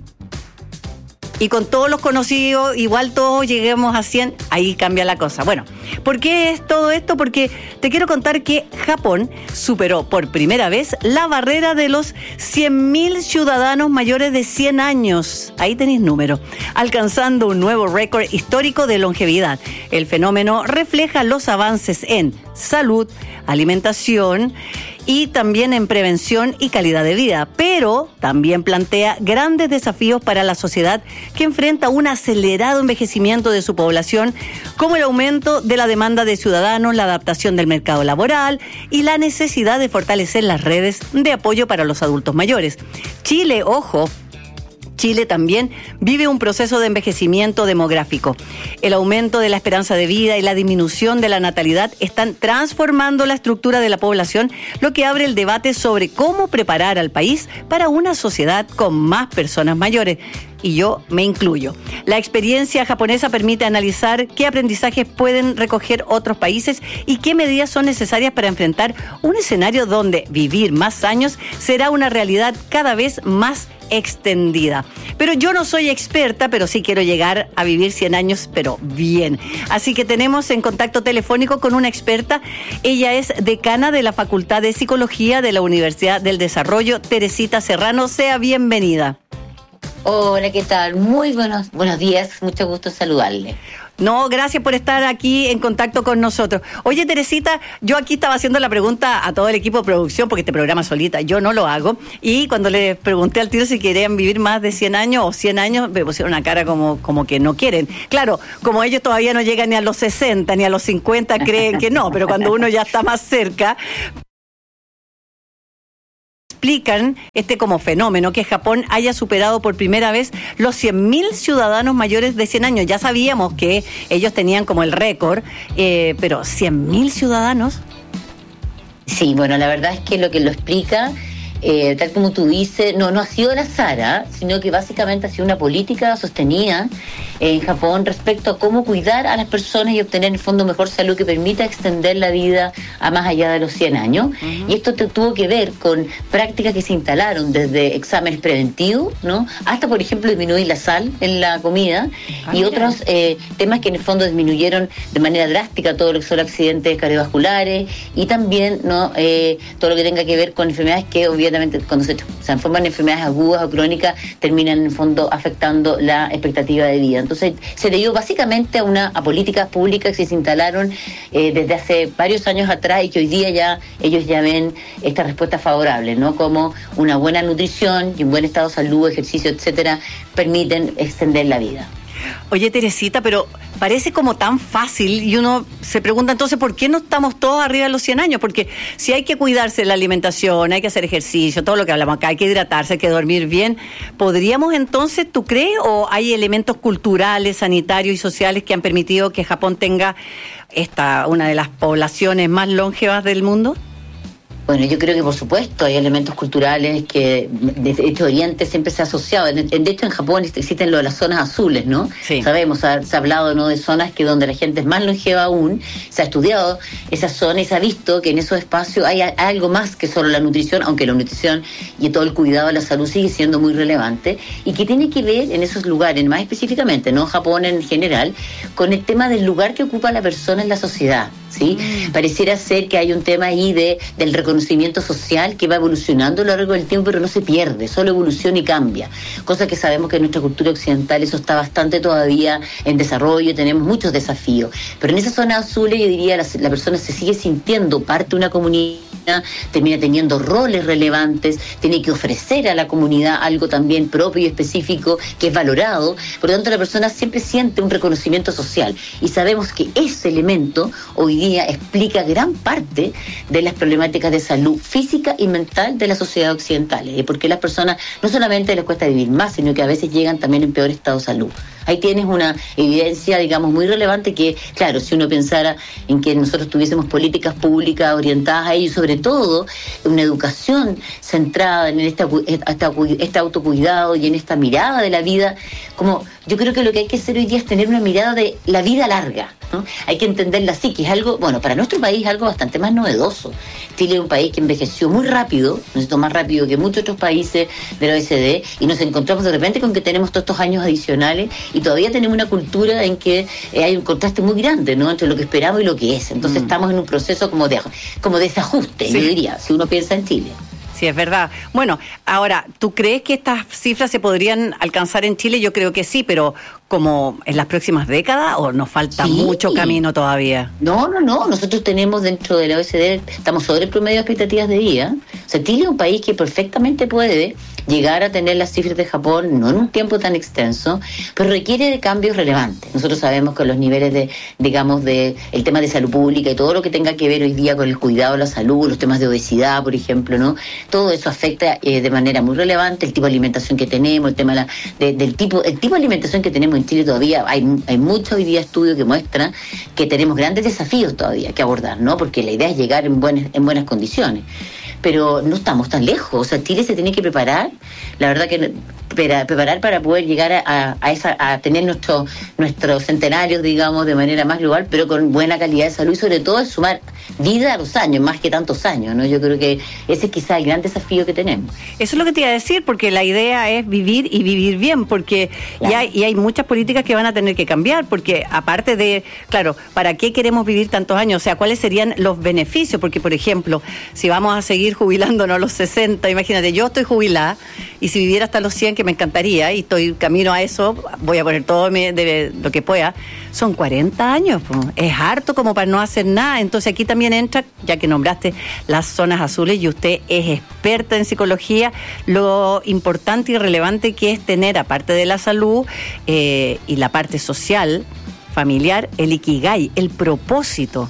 Y con todos los conocidos, igual todos lleguemos a cien, ahí cambia la cosa. Bueno, ¿por qué es todo esto? Porque te quiero contar que Japón superó por primera vez la barrera de los cien mil ciudadanos mayores de cien años. Ahí tenéis número. Alcanzando un nuevo récord histórico de longevidad. El fenómeno refleja los avances en salud, alimentación y también en prevención y calidad de vida, pero también plantea grandes desafíos para la sociedad que enfrenta un acelerado envejecimiento de su población, como el aumento de la demanda de ciudadanos, la adaptación del mercado laboral y la necesidad de fortalecer las redes de apoyo para los adultos mayores. Chile, ojo, Chile también vive un proceso de envejecimiento demográfico. El aumento de la esperanza de vida y la disminución de la natalidad están transformando la estructura de la población, lo que abre el debate sobre cómo preparar al país para una sociedad con más personas mayores. Y yo me incluyo. La experiencia japonesa permite analizar qué aprendizajes pueden recoger otros países y qué medidas son necesarias para enfrentar un escenario donde vivir más años será una realidad cada vez más extendida. Pero yo no soy experta, pero sí quiero llegar a vivir cien años, pero bien. Así que tenemos en contacto telefónico con una experta. Ella es decana de la Facultad de Psicología de la Universidad del Desarrollo, Teresita Serrano. Sea bienvenida. Hola, ¿qué tal? Muy buenos, buenos días, mucho gusto saludarle. No, gracias por estar aquí en contacto con nosotros. Oye, Teresita, yo aquí estaba haciendo la pregunta a todo el equipo de producción, porque este programa solita, yo no lo hago, y cuando les pregunté al tiro si querían vivir más de cien años o cien años, me pusieron una cara como, como que no quieren. Claro, como ellos todavía no llegan ni a los sesenta, ni a los cincuenta, creen que no, pero cuando uno ya está más cerca... explican este como fenómeno, que Japón haya superado por primera vez los cien mil ciudadanos mayores de cien años. Ya sabíamos que ellos tenían como el récord, eh, pero cien mil ciudadanos. Sí, bueno, la verdad es que lo que lo explica, eh, tal como tú dices, no, no ha sido al azar, ¿eh? Sino que básicamente ha sido una política sostenida en Japón respecto a cómo cuidar a las personas y obtener en el fondo mejor salud que permita extender la vida a más allá de los cien años. Uh-huh. Y esto te, tuvo que ver con prácticas que se instalaron desde exámenes preventivos, ¿no? Hasta, por ejemplo, disminuir la sal en la comida. Ah, y mira. otros eh, temas que en el fondo disminuyeron de manera drástica todo lo que son accidentes cardiovasculares y también, ¿no? eh, todo lo que tenga que ver con enfermedades que obviamente cuando se transforman en enfermedades agudas o crónicas terminan en el fondo afectando la expectativa de vida. Entonces se debió básicamente a una a políticas públicas que se instalaron eh, desde hace varios años atrás y que hoy día ya ellos ya ven esta respuesta favorable, ¿no? Como una buena nutrición y un buen estado de salud, ejercicio, etcétera, permiten extender la vida. Oye, Teresita, pero parece como tan fácil y uno se pregunta entonces ¿por qué no estamos todos arriba de los cien años? Porque si hay que cuidarse la alimentación, hay que hacer ejercicio, todo lo que hablamos acá, hay que hidratarse, hay que dormir bien, ¿podríamos entonces, tú crees, o hay elementos culturales, sanitarios y sociales que han permitido que Japón tenga esta una de las poblaciones más longevas del mundo? Bueno, yo creo que por supuesto hay elementos culturales que desde este Oriente siempre se ha asociado. De hecho, en Japón existen lo de las zonas azules, ¿no? Sí. Sabemos, ha, se ha hablado, ¿no?, de zonas que donde la gente es más longeva aún. Se ha estudiado esa zona y se ha visto que en esos espacios hay, hay algo más que solo la nutrición, aunque la nutrición y todo el cuidado de la salud sigue siendo muy relevante y que tiene que ver en esos lugares, más específicamente, no Japón en general, con el tema del lugar que ocupa la persona en la sociedad. ¿Sí? Mm. Pareciera ser que hay un tema ahí de del reconocimiento social que va evolucionando a lo largo del tiempo, pero no se pierde, solo evoluciona y cambia. Cosa que sabemos que en nuestra cultura occidental eso está bastante todavía en desarrollo, tenemos muchos desafíos. Pero en esa zona azul yo diría la, la persona se sigue sintiendo parte de una comunidad, termina teniendo roles relevantes, tiene que ofrecer a la comunidad algo también propio y específico que es valorado. Por lo tanto, la persona siempre siente un reconocimiento social y sabemos que ese elemento hoy día explica gran parte de las problemáticas de salud física y mental de la sociedad occidental, ¿eh? Porque las personas no solamente les cuesta vivir más, sino que a veces llegan también en peor estado de salud. Ahí tienes una evidencia, digamos, muy relevante que, claro, si uno pensara en que nosotros tuviésemos políticas públicas orientadas a ello, sobre todo una educación centrada en este, este autocuidado y en esta mirada de la vida, como yo creo que lo que hay que hacer hoy día es tener una mirada de la vida larga, ¿no? Hay que entenderla así, que es algo, bueno, para nuestro país es algo bastante más novedoso. Chile es un país que envejeció muy rápido, necesito más rápido que muchos otros países de la O E C D, y nos encontramos de repente con que tenemos todos estos años adicionales y todavía tenemos una cultura en que eh, hay un contraste muy grande, ¿no?, entre lo que esperamos y lo que es. Entonces mm. estamos en un proceso como de como de desajuste, sí. Yo diría, si uno piensa en Chile. Sí, es verdad. Bueno, ahora, ¿tú crees que estas cifras se podrían alcanzar en Chile? Yo creo que sí, pero como en las próximas décadas o nos falta Sí. mucho camino todavía? No, no, no. Nosotros tenemos dentro de la O E C D, estamos sobre el promedio de expectativas de vida. O sea, Chile es un país que perfectamente puede llegar a tener las cifras de Japón, no en un tiempo tan extenso, pero requiere de cambios relevantes. Nosotros sabemos que los niveles de, digamos, de el tema de salud pública y todo lo que tenga que ver hoy día con el cuidado de la salud, los temas de obesidad, por ejemplo, ¿no? Todo eso afecta eh, de manera muy relevante el tipo de alimentación que tenemos, el tema de la, de, del tipo, el tipo de alimentación que tenemos en Chile todavía. Hay, hay muchos hoy día estudios que muestran que tenemos grandes desafíos todavía que abordar, ¿no? Porque la idea es llegar en buenas, en buenas condiciones. Pero no estamos tan lejos, o sea, Chile se tiene que preparar, la verdad que para, preparar para poder llegar a, a, esa, a tener nuestro, nuestros centenarios, digamos, de manera más global, pero con buena calidad de salud y sobre todo es sumar vida a los años, más que tantos años, ¿no? Yo creo que ese es quizá el gran desafío que tenemos. Eso es lo que te iba a decir, porque la idea es vivir y vivir bien, porque Claro. y, hay, y hay muchas políticas que van a tener que cambiar, porque aparte de, claro, ¿para qué queremos vivir tantos años? O sea, ¿cuáles serían los beneficios? Porque, por ejemplo, si vamos a seguir jubilándonos a los sesenta, imagínate, yo estoy jubilada, y si viviera hasta los cien, que me encantaría, y estoy camino a eso, voy a poner todo mi, de, lo que pueda, son cuarenta años, pues, es harto como para no hacer nada. Entonces aquí también entra, ya que nombraste las zonas azules y usted es experta en psicología, lo importante y relevante que es tener, aparte de la salud eh, y la parte social, familiar, el ikigai, el propósito.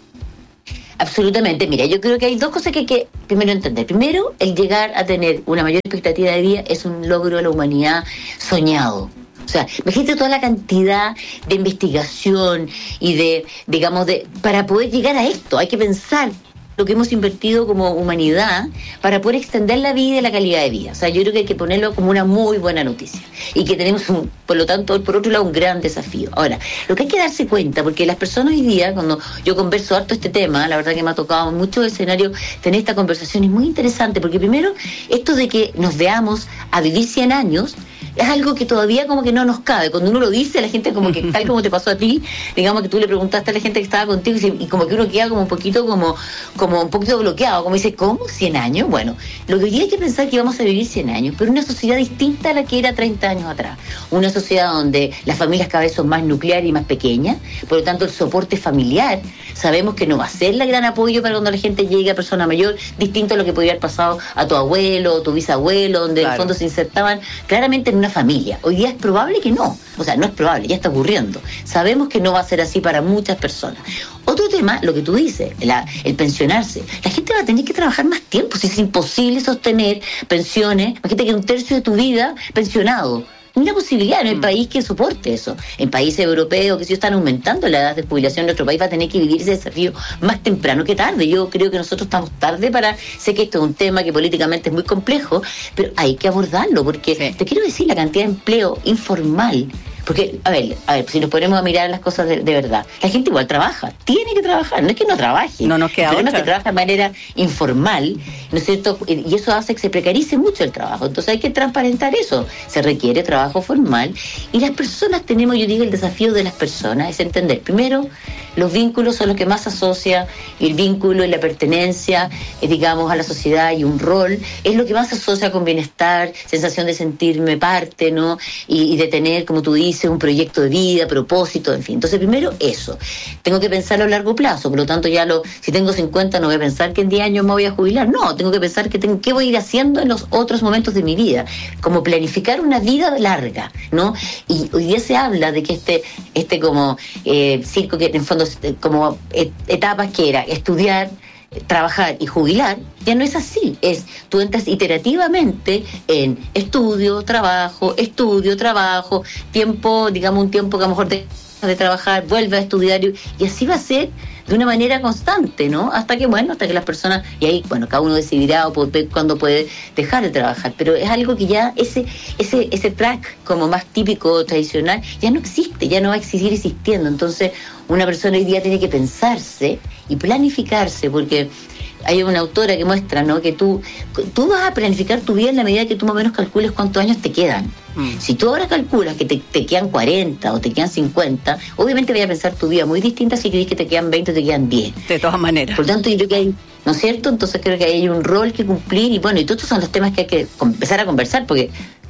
Absolutamente, mira, yo creo que hay dos cosas que hay que primero entender. Primero, el llegar a tener una mayor expectativa de vida es un logro de la humanidad soñado. O sea, imagínate toda la cantidad de investigación y de, digamos, de para poder llegar a esto, hay que pensar lo que hemos invertido como humanidad para poder extender la vida y la calidad de vida. O sea, yo creo que hay que ponerlo como una muy buena noticia y que tenemos, un, por lo tanto, por otro lado, un gran desafío. Ahora, lo que hay que darse cuenta, porque las personas hoy día, cuando yo converso harto este tema, la verdad que me ha tocado mucho escenario tener esta conversación, es muy interesante, porque primero, esto de que nos veamos a vivir cien años, es algo que todavía como que no nos cabe. Cuando uno lo dice, la gente como que, tal como te pasó a ti, digamos que tú le preguntaste a la gente que estaba contigo y, y como que uno queda como un poquito como, como un poquito bloqueado, como dice, ¿cómo? ¿cien años? Bueno, lo que hoy día hay que pensar es que vamos a vivir cien años, pero una sociedad distinta a la que era treinta años atrás. Una sociedad donde las familias cada vez son más nucleares y más pequeñas, por lo tanto el soporte familiar, sabemos que no va a ser el gran apoyo para cuando la gente llegue a persona mayor, distinto a lo que podría haber pasado a tu abuelo o tu bisabuelo, donde claro. en el fondo se insertaban claramente en una familia. Hoy día es probable que no, o sea, no es probable, ya está ocurriendo. Sabemos que no va a ser así para muchas personas. Otro tema, lo que tú dices, la, el pensionarse. La gente va a tener que trabajar más tiempo, si es imposible sostener pensiones. Imagínate que un tercio de tu vida pensionado. No hay una posibilidad, no hay mm. país que soporte eso. En países europeos que sí están aumentando la edad de jubilación, nuestro país va a tener que vivir ese desafío más temprano que tarde. Yo creo que nosotros estamos tarde para... Sé que esto es un tema que políticamente es muy complejo, pero hay que abordarlo, porque sí. te quiero decir, la cantidad de empleo informal... Porque, a ver, a ver, si nos ponemos a mirar las cosas de, de verdad, la gente igual trabaja, tiene que trabajar, no es que no trabaje. No nos queda otra. El problema es que trabaja de manera informal, ¿no es cierto? Y eso hace que se precarice mucho el trabajo. Entonces hay que transparentar eso. Se requiere trabajo formal. Y las personas tenemos, yo digo, el desafío de las personas es entender, primero, los vínculos son los que más asocia, y el vínculo y la pertenencia, eh, digamos, a la sociedad y un rol, es lo que más asocia con bienestar, sensación de sentirme parte, ¿no? Y, y de tener, como tú dices, un proyecto de vida, propósito, en fin. Entonces, primero, eso. Tengo que pensarlo a largo plazo, por lo tanto, ya lo, si tengo cincuenta, no voy a pensar que en diez años me voy a jubilar, no, tengo que pensar que tengo, qué voy a ir haciendo en los otros momentos de mi vida, como planificar una vida larga, ¿no? Y hoy día se habla de que este, este como eh, circo, que en el fondo, como etapas que era estudiar, trabajar y jubilar, ya no es así. Es, tú entras iterativamente en estudio, trabajo, estudio, trabajo, tiempo, digamos un tiempo que a lo mejor te de trabajar, vuelve a estudiar y, y así va a ser de una manera constante, ¿no? Hasta que, bueno, hasta que las personas, y ahí, bueno, cada uno decidirá o puede, cuándo puede dejar de trabajar, pero es algo que ya ese, ese, ese track como más típico, tradicional, ya no existe, ya no va a existir existiendo. Entonces, una persona hoy día tiene que pensarse y planificarse, porque hay una autora que muestra, ¿no?, que tú, tú vas a planificar tu vida en la medida que tú más o menos calcules cuántos años te quedan. Mm. Si tú ahora calculas que te, te quedan cuarenta o te quedan cincuenta, obviamente vas a pensar tu vida muy distinta si crees que te quedan veinte o te quedan diez. De todas maneras. Por lo tanto, yo creo que hay, ¿no es cierto? Entonces creo que hay un rol que cumplir y bueno, y todos estos son los temas que hay que empezar a conversar, porque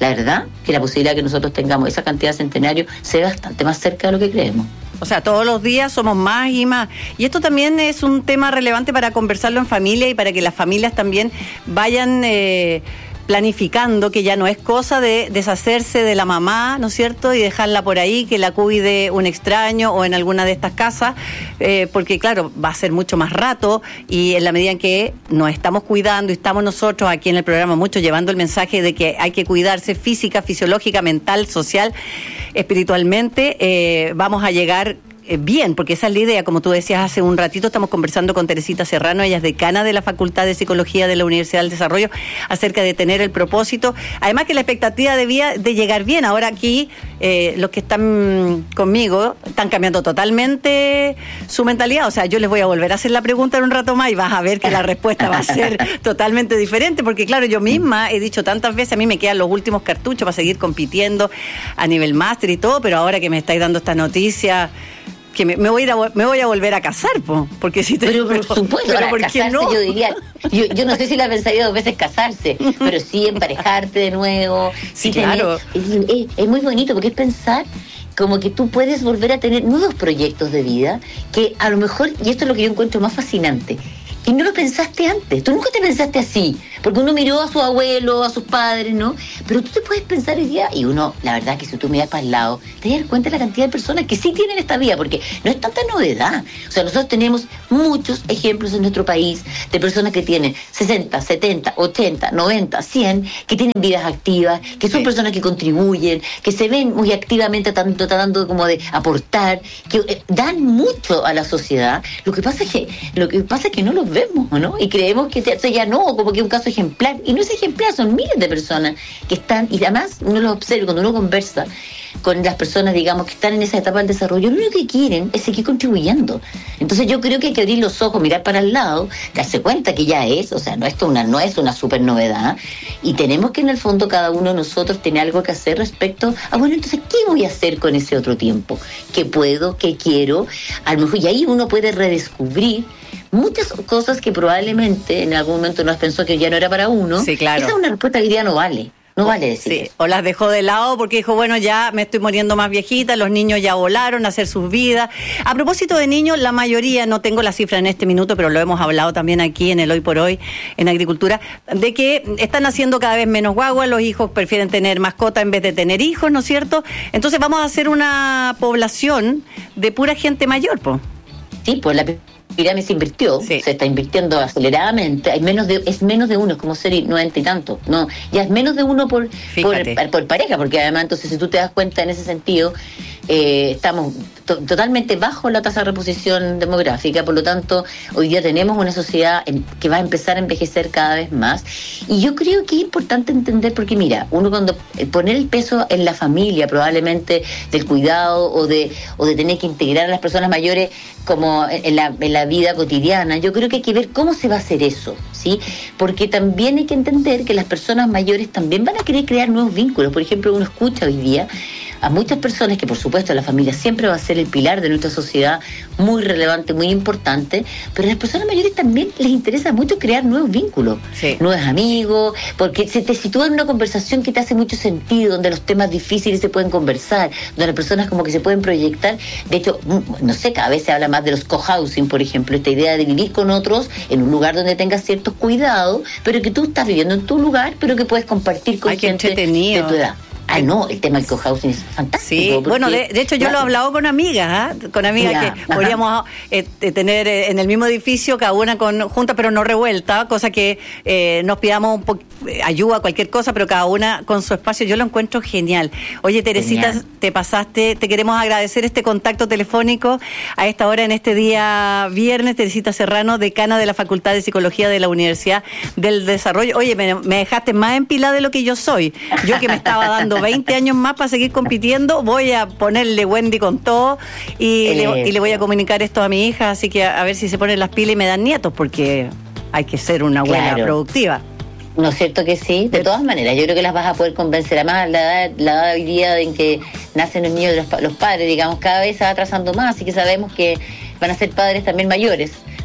la verdad que la posibilidad de que nosotros tengamos esa cantidad de centenarios se ve bastante más cerca de lo que creemos. O sea, todos los días somos más y más. Y esto también es un tema relevante para conversarlo en familia y para que las familias también vayan eh, planificando, que ya no es cosa de deshacerse de la mamá, ¿no es cierto?, y dejarla por ahí, que la cuide un extraño o en alguna de estas casas, eh, porque claro, va a ser mucho más rato, y en la medida en que nos estamos cuidando y estamos nosotros aquí en el programa mucho llevando el mensaje de que hay que cuidarse física, fisiológica, mental, social, espiritualmente, eh, vamos a llegar bien, porque esa es la idea. Como tú decías hace un ratito, estamos conversando con Teresita Serrano, ella es decana de la Facultad de Psicología de la Universidad del Desarrollo, acerca de tener el propósito, además que la expectativa debía de llegar bien. Ahora aquí eh, los que están conmigo están cambiando totalmente su mentalidad, o sea, yo les voy a volver a hacer la pregunta en un rato más y vas a ver que la respuesta va a ser totalmente diferente, porque claro, yo misma he dicho tantas veces, a mí me quedan los últimos cartuchos para seguir compitiendo a nivel máster y todo, pero ahora que me estáis dando esta noticia, que me, me voy a ir a, me voy a volver a casar, po, porque si te, pero por supuesto, pero ahora, ¿por qué casarse, no? yo diría, yo, yo no sé si la pensaría dos veces casarse, pero sí emparejarte de nuevo, sí, sí claro, tener, es, es, es muy bonito porque es pensar como que tú puedes volver a tener nuevos proyectos de vida, que a lo mejor, y esto es lo que yo encuentro más fascinante, y no lo pensaste antes, tú nunca te pensaste así, porque uno miró a su abuelo, a sus padres, ¿no? Pero tú te puedes pensar hoy día, y uno, la verdad que si tú miras para el lado, te das cuenta de la cantidad de personas que sí tienen esta vida, porque no es tanta novedad. O sea, nosotros tenemos muchos ejemplos en nuestro país de personas que tienen sesenta, setenta, ochenta, noventa, cien, que tienen vidas activas, que son sí. personas que contribuyen, que se ven muy activamente tanto, tratando como de aportar, que eh, dan mucho a la sociedad. Lo que pasa es que, lo que pasa es que no los vemos, ¿no? Y creemos que o sea, ya no, como que un caso ejemplar, y no es ejemplar, son miles de personas que están, y además uno los observa cuando uno conversa con las personas, digamos, que están en esa etapa del desarrollo, lo único que quieren es seguir contribuyendo. Entonces yo creo que hay que abrir los ojos, mirar para el lado, darse cuenta que ya es, o sea, no, esto una, no es una super novedad, y tenemos que en el fondo cada uno de nosotros tener algo que hacer respecto a, bueno, entonces, ¿qué voy a hacer con ese otro tiempo? ¿Qué puedo? ¿Qué quiero? A lo mejor, y ahí uno puede redescubrir muchas cosas que probablemente en algún momento nos pensó que ya no era para uno. Sí, claro. Esa es una respuesta que hoy día no vale. No vale decir sí, eso. O las dejó de lado porque dijo, bueno, ya me estoy muriendo más viejita, los niños ya volaron a hacer sus vidas. A propósito de niños, la mayoría, no tengo la cifra en este minuto, pero lo hemos hablado también aquí en el Hoy por Hoy, en Agricultura, de que están haciendo cada vez menos guaguas, los hijos prefieren tener mascota en vez de tener hijos, ¿no es cierto? Entonces vamos a hacer una población de pura gente mayor, po. Sí, pues la pirámide se invirtió, sí. se está invirtiendo aceleradamente, hay menos de, es menos de uno, es como ser noventa y tanto, no, ya es menos de uno por, por, por pareja, porque además entonces si tú te das cuenta en ese sentido, eh, estamos to- totalmente bajo la tasa de reposición demográfica, por lo tanto hoy día tenemos una sociedad en, que va a empezar a envejecer cada vez más, y yo creo que es importante entender, porque mira, uno cuando eh, poner el peso en la familia, probablemente del cuidado o de, o de tener que integrar a las personas mayores como en, en, la, en la vida cotidiana, yo creo que hay que ver cómo se va a hacer eso, ¿sí? Porque también hay que entender que las personas mayores también van a querer crear nuevos vínculos. Por ejemplo, uno escucha hoy día a muchas personas que, por supuesto, la familia siempre va a ser el pilar de nuestra sociedad, muy relevante, muy importante, pero a las personas mayores también les interesa mucho crear nuevos vínculos, sí. nuevos amigos, porque se te sitúa en una conversación que te hace mucho sentido, donde los temas difíciles se pueden conversar, donde las personas como que se pueden proyectar. De hecho, no sé, cada vez se habla más de los cohousing, por ejemplo, esta idea de vivir con otros en un lugar donde tengas ciertos cuidados, pero que tú estás viviendo en tu lugar, pero que puedes compartir con Ay, gente de tu edad. Ah, no, el tema del cohousing es fantástico. Sí, bueno, de, de hecho yo claro. lo he hablado con amigas, ¿eh? con amigas ya, que ajá. podríamos eh, tener eh, en el mismo edificio, cada una con junta pero no revuelta, cosa que eh, nos pidamos un po- ayuda, cualquier cosa, pero cada una con su espacio. Yo lo encuentro genial. Oye, Teresita, genial. Te pasaste, te queremos agradecer este contacto telefónico a esta hora, en este día viernes. Teresita Serrano, decana de la Facultad de Psicología de la Universidad del Desarrollo. Oye, me, me dejaste más empilada de lo que yo soy. Yo que me estaba dando veinte años más para seguir compitiendo, voy a ponerle Wendy con todo y, eh, le, y le voy a comunicar esto a mi hija, así que a, a ver si se ponen las pilas y me dan nietos, porque hay que ser una buena claro. productiva. ¿No es cierto que sí? De todas maneras, yo creo que las vas a poder convencer. Además, la edad, la edad hoy día en que nacen los niños de los, los padres, digamos, cada vez se va atrasando más, así que sabemos que van a ser padres también mayores.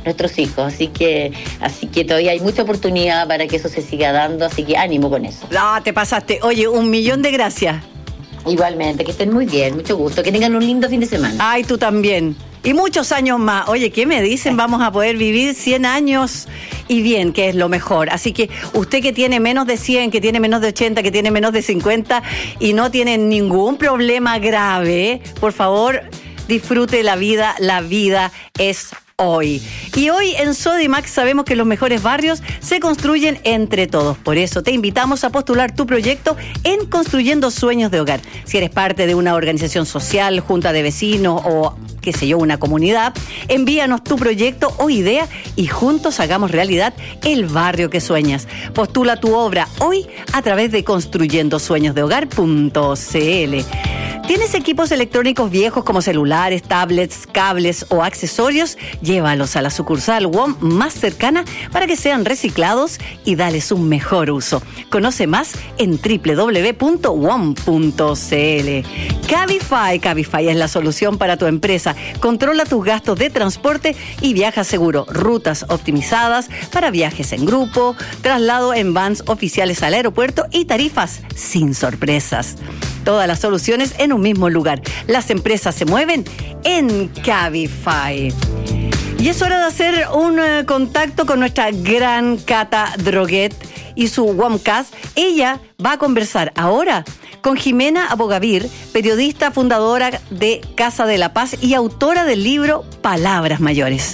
nuestros hijos. Así que, así que todavía hay mucha oportunidad para que eso se siga dando, así que ánimo con eso. Ah, te pasaste. Oye, un millón de gracias. Igualmente, que estén muy bien, mucho gusto, que tengan un lindo fin de semana. Ay, tú también. Y muchos años más. Oye, ¿qué me dicen? Vamos a poder vivir cien años y bien, que es lo mejor. Así que usted que tiene menos de cien, que tiene menos de ochenta, que tiene menos de cincuenta y no tiene ningún problema grave, por favor, disfrute la vida. La vida es hoy. Y hoy en Sodimac sabemos que los mejores barrios se construyen entre todos. Por eso te invitamos a postular tu proyecto en Construyendo Sueños de Hogar. Si eres parte de una organización social, junta de vecinos o, qué sé yo, una comunidad, envíanos tu proyecto o idea y juntos hagamos realidad el barrio que sueñas. Postula tu obra hoy a través de construyendo sueños de hogar punto c l. ¿Tienes equipos electrónicos viejos como celulares, tablets, cables o accesorios? Llévalos a la sucursal W O M más cercana para que sean reciclados y dales un mejor uso. Conoce más en doble u doble u doble u punto w o m punto c l. Cabify. Cabify es la solución para tu empresa. Controla tus gastos de transporte y viaja seguro. Rutas optimizadas para viajes en grupo, traslado en vans oficiales al aeropuerto y tarifas sin sorpresas. Todas las soluciones en un mismo lugar. Las empresas se mueven en Cabify. Y es hora de hacer un uh, contacto con nuestra gran Cata Droguet y su WOMcast. Ella va a conversar ahora con Jimena Abogavir, periodista, fundadora de Casa de la Paz y autora del libro Palabras Mayores.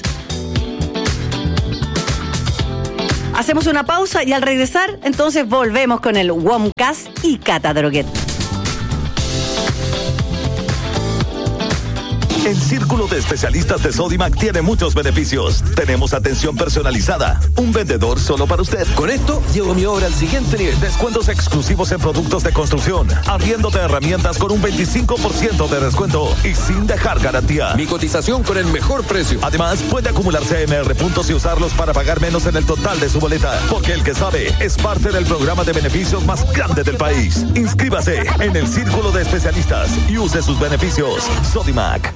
Hacemos una pausa y al regresar, entonces volvemos con el WOMcast y Cata Droguet. El Círculo de Especialistas de Sodimac tiene muchos beneficios. Tenemos atención personalizada, un vendedor solo para usted. Con esto, llevo mi obra al siguiente nivel. Descuentos exclusivos en productos de construcción, arriendo de herramientas con un veinticinco por ciento de descuento y sin dejar garantía. Mi cotización con el mejor precio. Además, puede acumular C M R puntos y usarlos para pagar menos en el total de su boleta. Porque el que sabe es parte del programa de beneficios más grande del país. Inscríbase en el Círculo de Especialistas y use sus beneficios. Sodimac.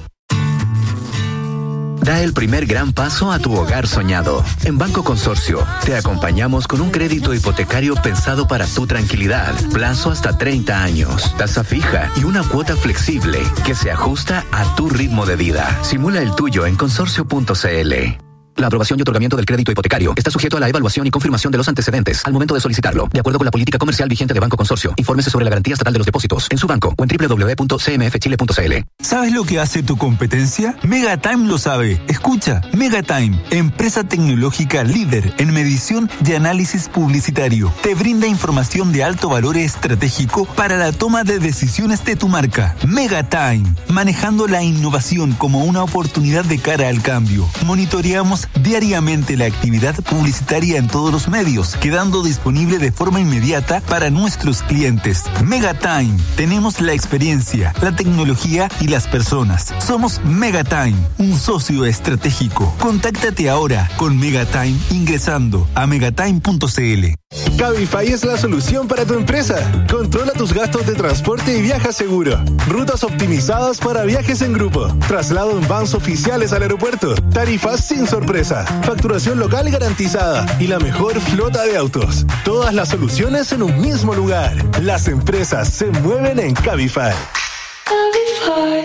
Da el primer gran paso a tu hogar soñado. En Banco Consorcio, te acompañamos con un crédito hipotecario pensado para tu tranquilidad. Plazo hasta treinta años, tasa fija y una cuota flexible que se ajusta a tu ritmo de vida. Simula el tuyo en consorcio punto c l. La aprobación y otorgamiento del crédito hipotecario está sujeto a la evaluación y confirmación de los antecedentes al momento de solicitarlo, de acuerdo con la política comercial vigente de Banco Consorcio. Infórmese sobre la garantía estatal de los depósitos en su banco o en doble u doble u doble u punto c m f chile punto c l. ¿Sabes lo que hace tu competencia? Megatime lo sabe. Escucha, Megatime, empresa tecnológica líder en medición y análisis publicitario. Te brinda información de alto valor estratégico para la toma de decisiones de tu marca. Megatime, manejando la innovación como una oportunidad de cara al cambio. Monitoreamos diariamente la actividad publicitaria en todos los medios, quedando disponible de forma inmediata para nuestros clientes. Megatime, tenemos la experiencia, la tecnología y las personas. Somos Megatime, un socio estratégico. Contáctate ahora con Megatime ingresando a megatime punto c l. Cabify es la solución para tu empresa. Controla tus gastos de transporte y viaja seguro. Rutas optimizadas para viajes en grupo. Traslado en vans oficiales al aeropuerto. Tarifas sin sorpresa. Facturación local garantizada. Y la mejor flota de autos. Todas las soluciones en un mismo lugar. Las empresas se mueven en Cabify. Cabify.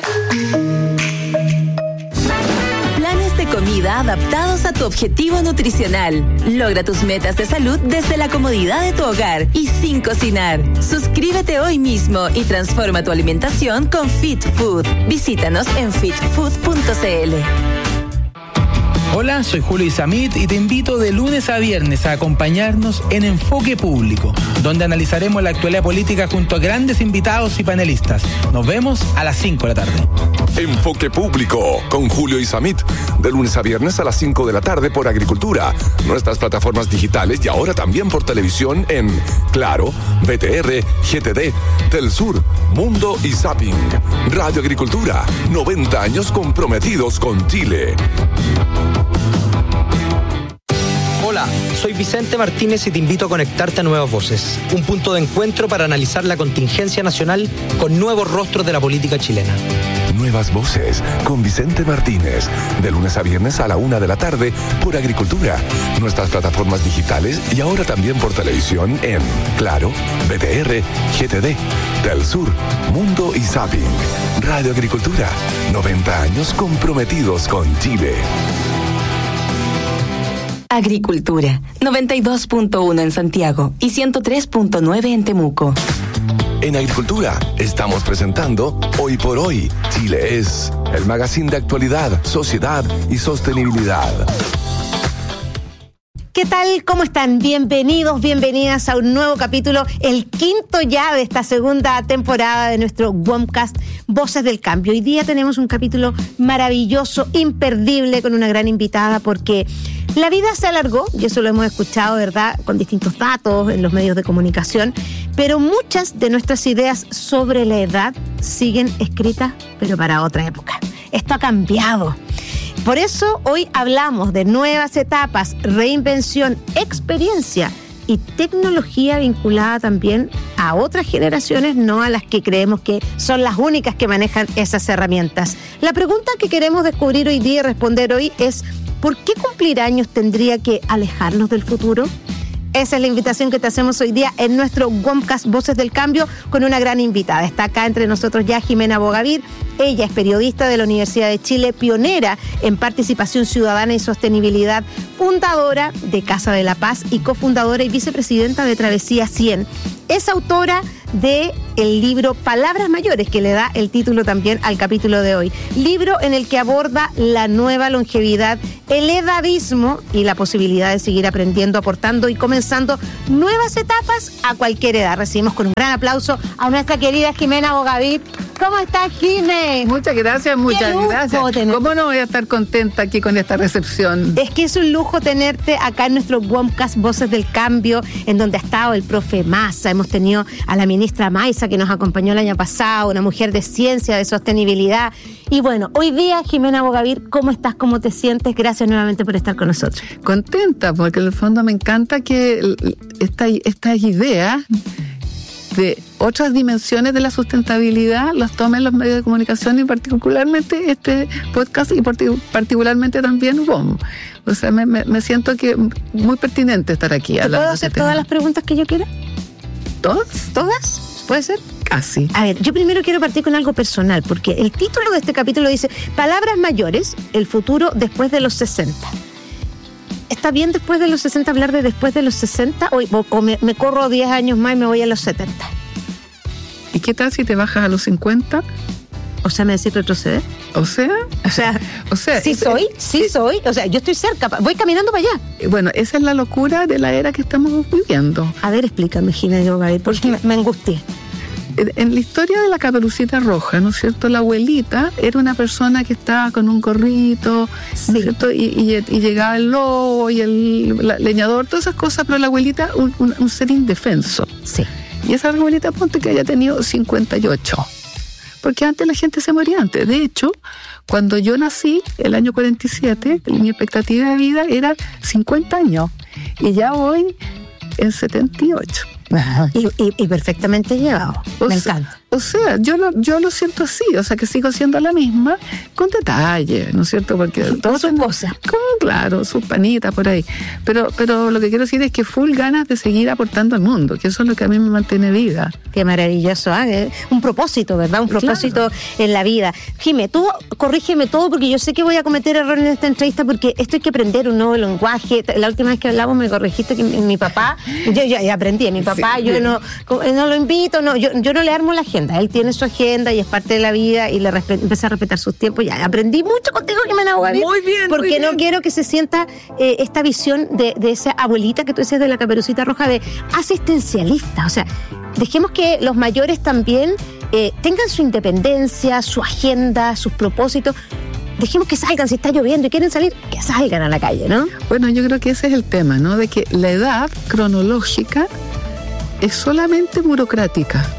De comida adaptados a tu objetivo nutricional. Logra tus metas de salud desde la comodidad de tu hogar y sin cocinar. Suscríbete hoy mismo y transforma tu alimentación con Fit Food. Visítanos en fit food punto c l. Hola, soy Julio Isamit y te invito de lunes a viernes a acompañarnos en Enfoque Público, donde analizaremos la actualidad política junto a grandes invitados y panelistas. Nos vemos a las cinco de la tarde. Enfoque Público con Julio Isamit, de lunes a viernes a las cinco de la tarde por Agricultura, nuestras plataformas digitales y ahora también por televisión en Claro, B T R, G T D, Telsur, Mundo y Zapping. Radio Agricultura, noventa años comprometidos con Chile. Hola, soy Vicente Martínez y te invito a conectarte a Nuevas Voces, un punto de encuentro para analizar la contingencia nacional con nuevos rostros de la política chilena. Nuevas Voces con Vicente Martínez, de lunes a viernes a la una de la tarde por Agricultura, nuestras plataformas digitales y ahora también por televisión en Claro, B T R, G T D, Telsur, Mundo y Zapping. Radio Agricultura, noventa años comprometidos con Chile. Agricultura, noventa y dos punto uno en Santiago y ciento tres punto nueve en Temuco. En Agricultura estamos presentando Hoy por Hoy, Chile es, el magazine de actualidad, sociedad y sostenibilidad. ¿Qué tal? ¿Cómo están? Bienvenidos, bienvenidas a un nuevo capítulo, el quinto ya de esta segunda temporada de nuestro WOMcast Voces del Cambio. Hoy día tenemos un capítulo maravilloso, imperdible, con una gran invitada, porque la vida se alargó, y eso lo hemos escuchado, ¿verdad?, con distintos datos en los medios de comunicación, pero muchas de nuestras ideas sobre la edad siguen escritas, pero para otra época. Esto ha cambiado. Por eso hoy hablamos de nuevas etapas, reinvención, experiencia y tecnología vinculada también a otras generaciones, no a las que creemos que son las únicas que manejan esas herramientas. La pregunta que queremos descubrir hoy día y responder hoy es: ¿por qué cumplir años tendría que alejarnos del futuro? Esa es la invitación que te hacemos hoy día en nuestro WOMcast Voces del Cambio con una gran invitada. Está acá entre nosotros ya Jimena Bogavir. Ella es periodista de la Universidad de Chile, pionera en participación ciudadana y sostenibilidad, fundadora de Casa de la Paz y cofundadora y vicepresidenta de Travesía cien. Es autora de el libro Palabras Mayores, que le da el título también al capítulo de hoy. Libro en el que aborda la nueva longevidad, el edadismo y la posibilidad de seguir aprendiendo, aportando y comenzando nuevas etapas a cualquier edad. Recibimos con un gran aplauso a nuestra querida Jimena Bogavir. ¿Cómo estás, Jimé? Muchas gracias, muchas gracias. ¿Cómo no voy a estar contenta aquí con esta recepción? Es que es un lujo tenerte acá en nuestro WOMcast Voces del Cambio, en donde ha estado el profe Massa, hemos tenido a la ministra Maiza, que nos acompañó el año pasado, una mujer de ciencia, de sostenibilidad. Y bueno, hoy día, Jimena Bogavir, ¿cómo estás? ¿Cómo te sientes? Gracias nuevamente por estar con nosotros. Contenta, porque en el fondo me encanta que esta, estas ideas de otras dimensiones de la sustentabilidad las tomen los medios de comunicación y particularmente este podcast y particularmente también WOM. O sea, me, me, me siento que muy pertinente estar aquí. ¿Te puedo hacer todas tema? las preguntas que yo quiera? ¿Todas? ¿Todas? ¿Puede ser? Casi. A ver, yo primero quiero partir con algo personal, porque el título de este capítulo dice Palabras Mayores, el futuro después de los sesenta. ¿Está bien después de los sesenta hablar de después de los sesenta? O, o me, me corro diez años más y me voy a los setenta. ¿Y qué tal si te bajas a los cincuenta? O sea, ¿me decís retroceder? O sea, o sea, o sea, sí soy, sí soy, o sea, yo estoy cerca, voy caminando para allá. Bueno, esa es la locura de la era que estamos viviendo. A ver, explícame, Jimena Bogavir, porque me, me angustié. En la historia de la Caperucita Roja, ¿no es cierto? La abuelita era una persona que estaba con un gorrito, sí. ¿no es cierto? Y, y, y llegaba el lobo y el la, leñador, todas esas cosas, pero la abuelita, un, un, un ser indefenso. Sí. Y esa abuelita, ponte que haya tenido cincuenta y ocho. Porque antes la gente se moría antes. De hecho, cuando yo nací, el año cuarenta y siete, mi expectativa de vida era cincuenta años. Y ya voy en setenta y ocho. Y, y, y perfectamente llevado. O Me sea, encanta. O sea, yo lo, yo lo siento así, o sea, que sigo siendo la misma, con detalle, ¿no es cierto? Porque todas sus cosas. Como, claro, sus panitas por ahí. Pero, pero lo que quiero decir es que full ganas de seguir aportando al mundo, que eso es lo que a mí me mantiene viva. Qué maravilloso, ¿eh? Un propósito, ¿verdad? Un propósito claro. en la vida. Jimé, tú corrígeme todo, porque yo sé que voy a cometer errores en esta entrevista, porque esto hay que aprender un nuevo lenguaje. La última vez que hablamos me corregiste que mi, mi papá, yo ya, ya aprendí, mi papá, sí, yo no, no lo invito, no, yo, yo no le armo la agenda. Él tiene su agenda y es parte de la vida y le respe- empecé a respetar sus tiempos. Ya aprendí mucho contigo, Jimena Bogavir. Muy bien, porque muy bien. no quiero que se sienta eh, esta visión de, de esa abuelita que tú decías de la Caperucita Roja, de asistencialista. O sea, dejemos que los mayores también eh, tengan su independencia, su agenda, sus propósitos. Dejemos que salgan, si está lloviendo y quieren salir, que salgan a la calle, ¿no? Bueno, yo creo que ese es el tema, ¿no? De que la edad cronológica es solamente burocrática.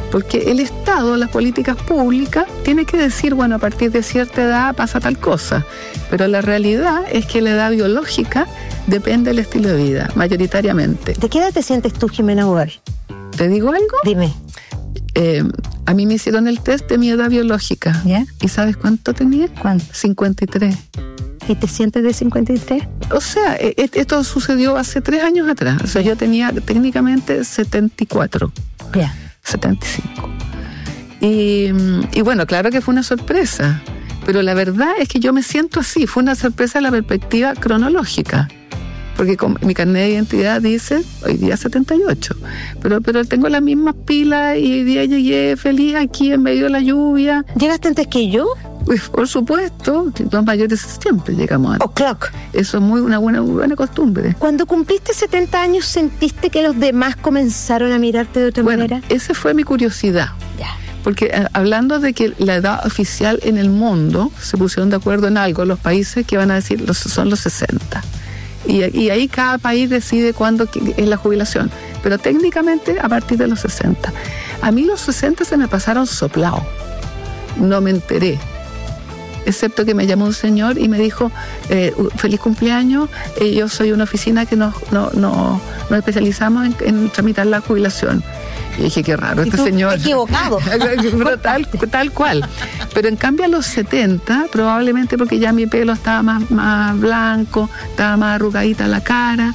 Porque el Estado, las políticas públicas, tiene que decir, bueno, a partir de cierta edad pasa tal cosa. Pero la realidad es que la edad biológica depende del estilo de vida, mayoritariamente. ¿De qué edad te sientes tú, Jimena Boer? ¿Te digo algo? Dime. Eh, a mí me hicieron el test de mi edad biológica. ¿Ya? ¿Y sabes cuánto tenía? ¿Cuánto? cincuenta y tres. ¿Y te sientes de cincuenta y tres? O sea, esto sucedió hace tres años atrás. O sea, yo tenía técnicamente setenta y cuatro. Ya. Yeah. setenta y cinco. Y, y bueno, claro que fue una sorpresa. Pero la verdad es que yo me siento así. Fue una sorpresa de la perspectiva cronológica. Porque con mi carnet de identidad dice hoy día setenta y ocho. Pero, pero tengo las mismas pilas y hoy día llegué feliz aquí en medio de la lluvia. ¿Llegaste antes que yo? Pues, por supuesto, los mayores siempre llegamos antes. O'clock. Eso es muy una buena, buena costumbre. Cuando cumpliste setenta años, ¿sentiste que los demás comenzaron a mirarte de otra bueno, manera? Esa fue mi curiosidad. Ya. Porque eh, hablando de que la edad oficial en el mundo, se pusieron de acuerdo en algo, los países que van a decir los, son los sesenta. Y, y ahí cada país decide cuándo es la jubilación. Pero técnicamente a partir de los sesenta. A mí los sesenta se me pasaron soplados. No me enteré. Excepto que me llamó un señor y me dijo, eh, feliz cumpleaños, eh, yo soy una oficina que nos, no, no, nos especializamos en, en tramitar la jubilación. Y dije, qué raro, este señor. Equivocado. Pero tal, tal cual. Pero en cambio a los setenta, probablemente porque ya mi pelo estaba más, más blanco, estaba más arrugadita la cara,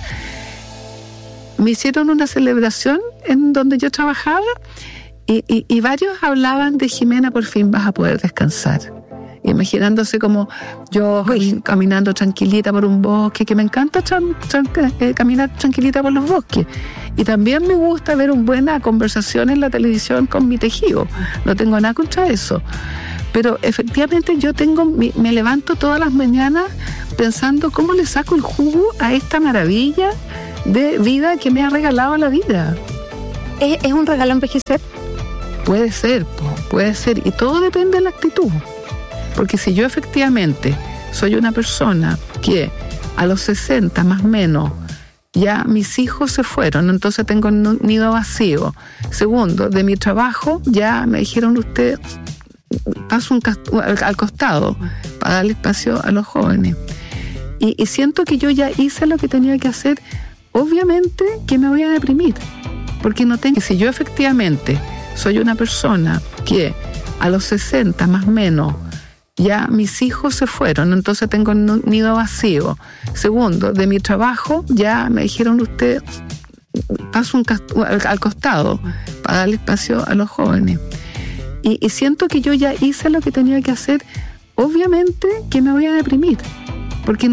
me hicieron una celebración en donde yo trabajaba y, y, y varios hablaban de Jimena, por fin vas a poder descansar. Imaginándose como yo Uy. caminando tranquilita por un bosque, que me encanta tran, tran, eh, caminar tranquilita por los bosques. Y también me gusta ver una buena conversación en la televisión con mi tejido. No tengo nada contra eso. Pero efectivamente yo tengo, me levanto todas las mañanas pensando cómo le saco el jugo a esta maravilla de vida que me ha regalado la vida. ¿Es, es un regalo envejecer? Puede ser, puede ser. Y todo depende de la actitud. Porque si yo efectivamente soy una persona que a los sesenta más o menos ya mis hijos se fueron, entonces tengo un nido vacío. Segundo, de mi trabajo ya me dijeron usted paso un castu- al, al costado para darle espacio a los jóvenes. Y, y siento que yo ya hice lo que tenía que hacer. Obviamente que me voy a deprimir, porque no tengo. Si yo efectivamente soy una persona que a los sesenta más o menos ya mis hijos se fueron, entonces tengo un nido vacío. Segundo, de mi trabajo ya me dijeron usted paso un castu- al, al costado para darle espacio a los jóvenes. Y, y siento que yo ya hice lo que tenía que hacer. Obviamente que me voy a deprimir, porque no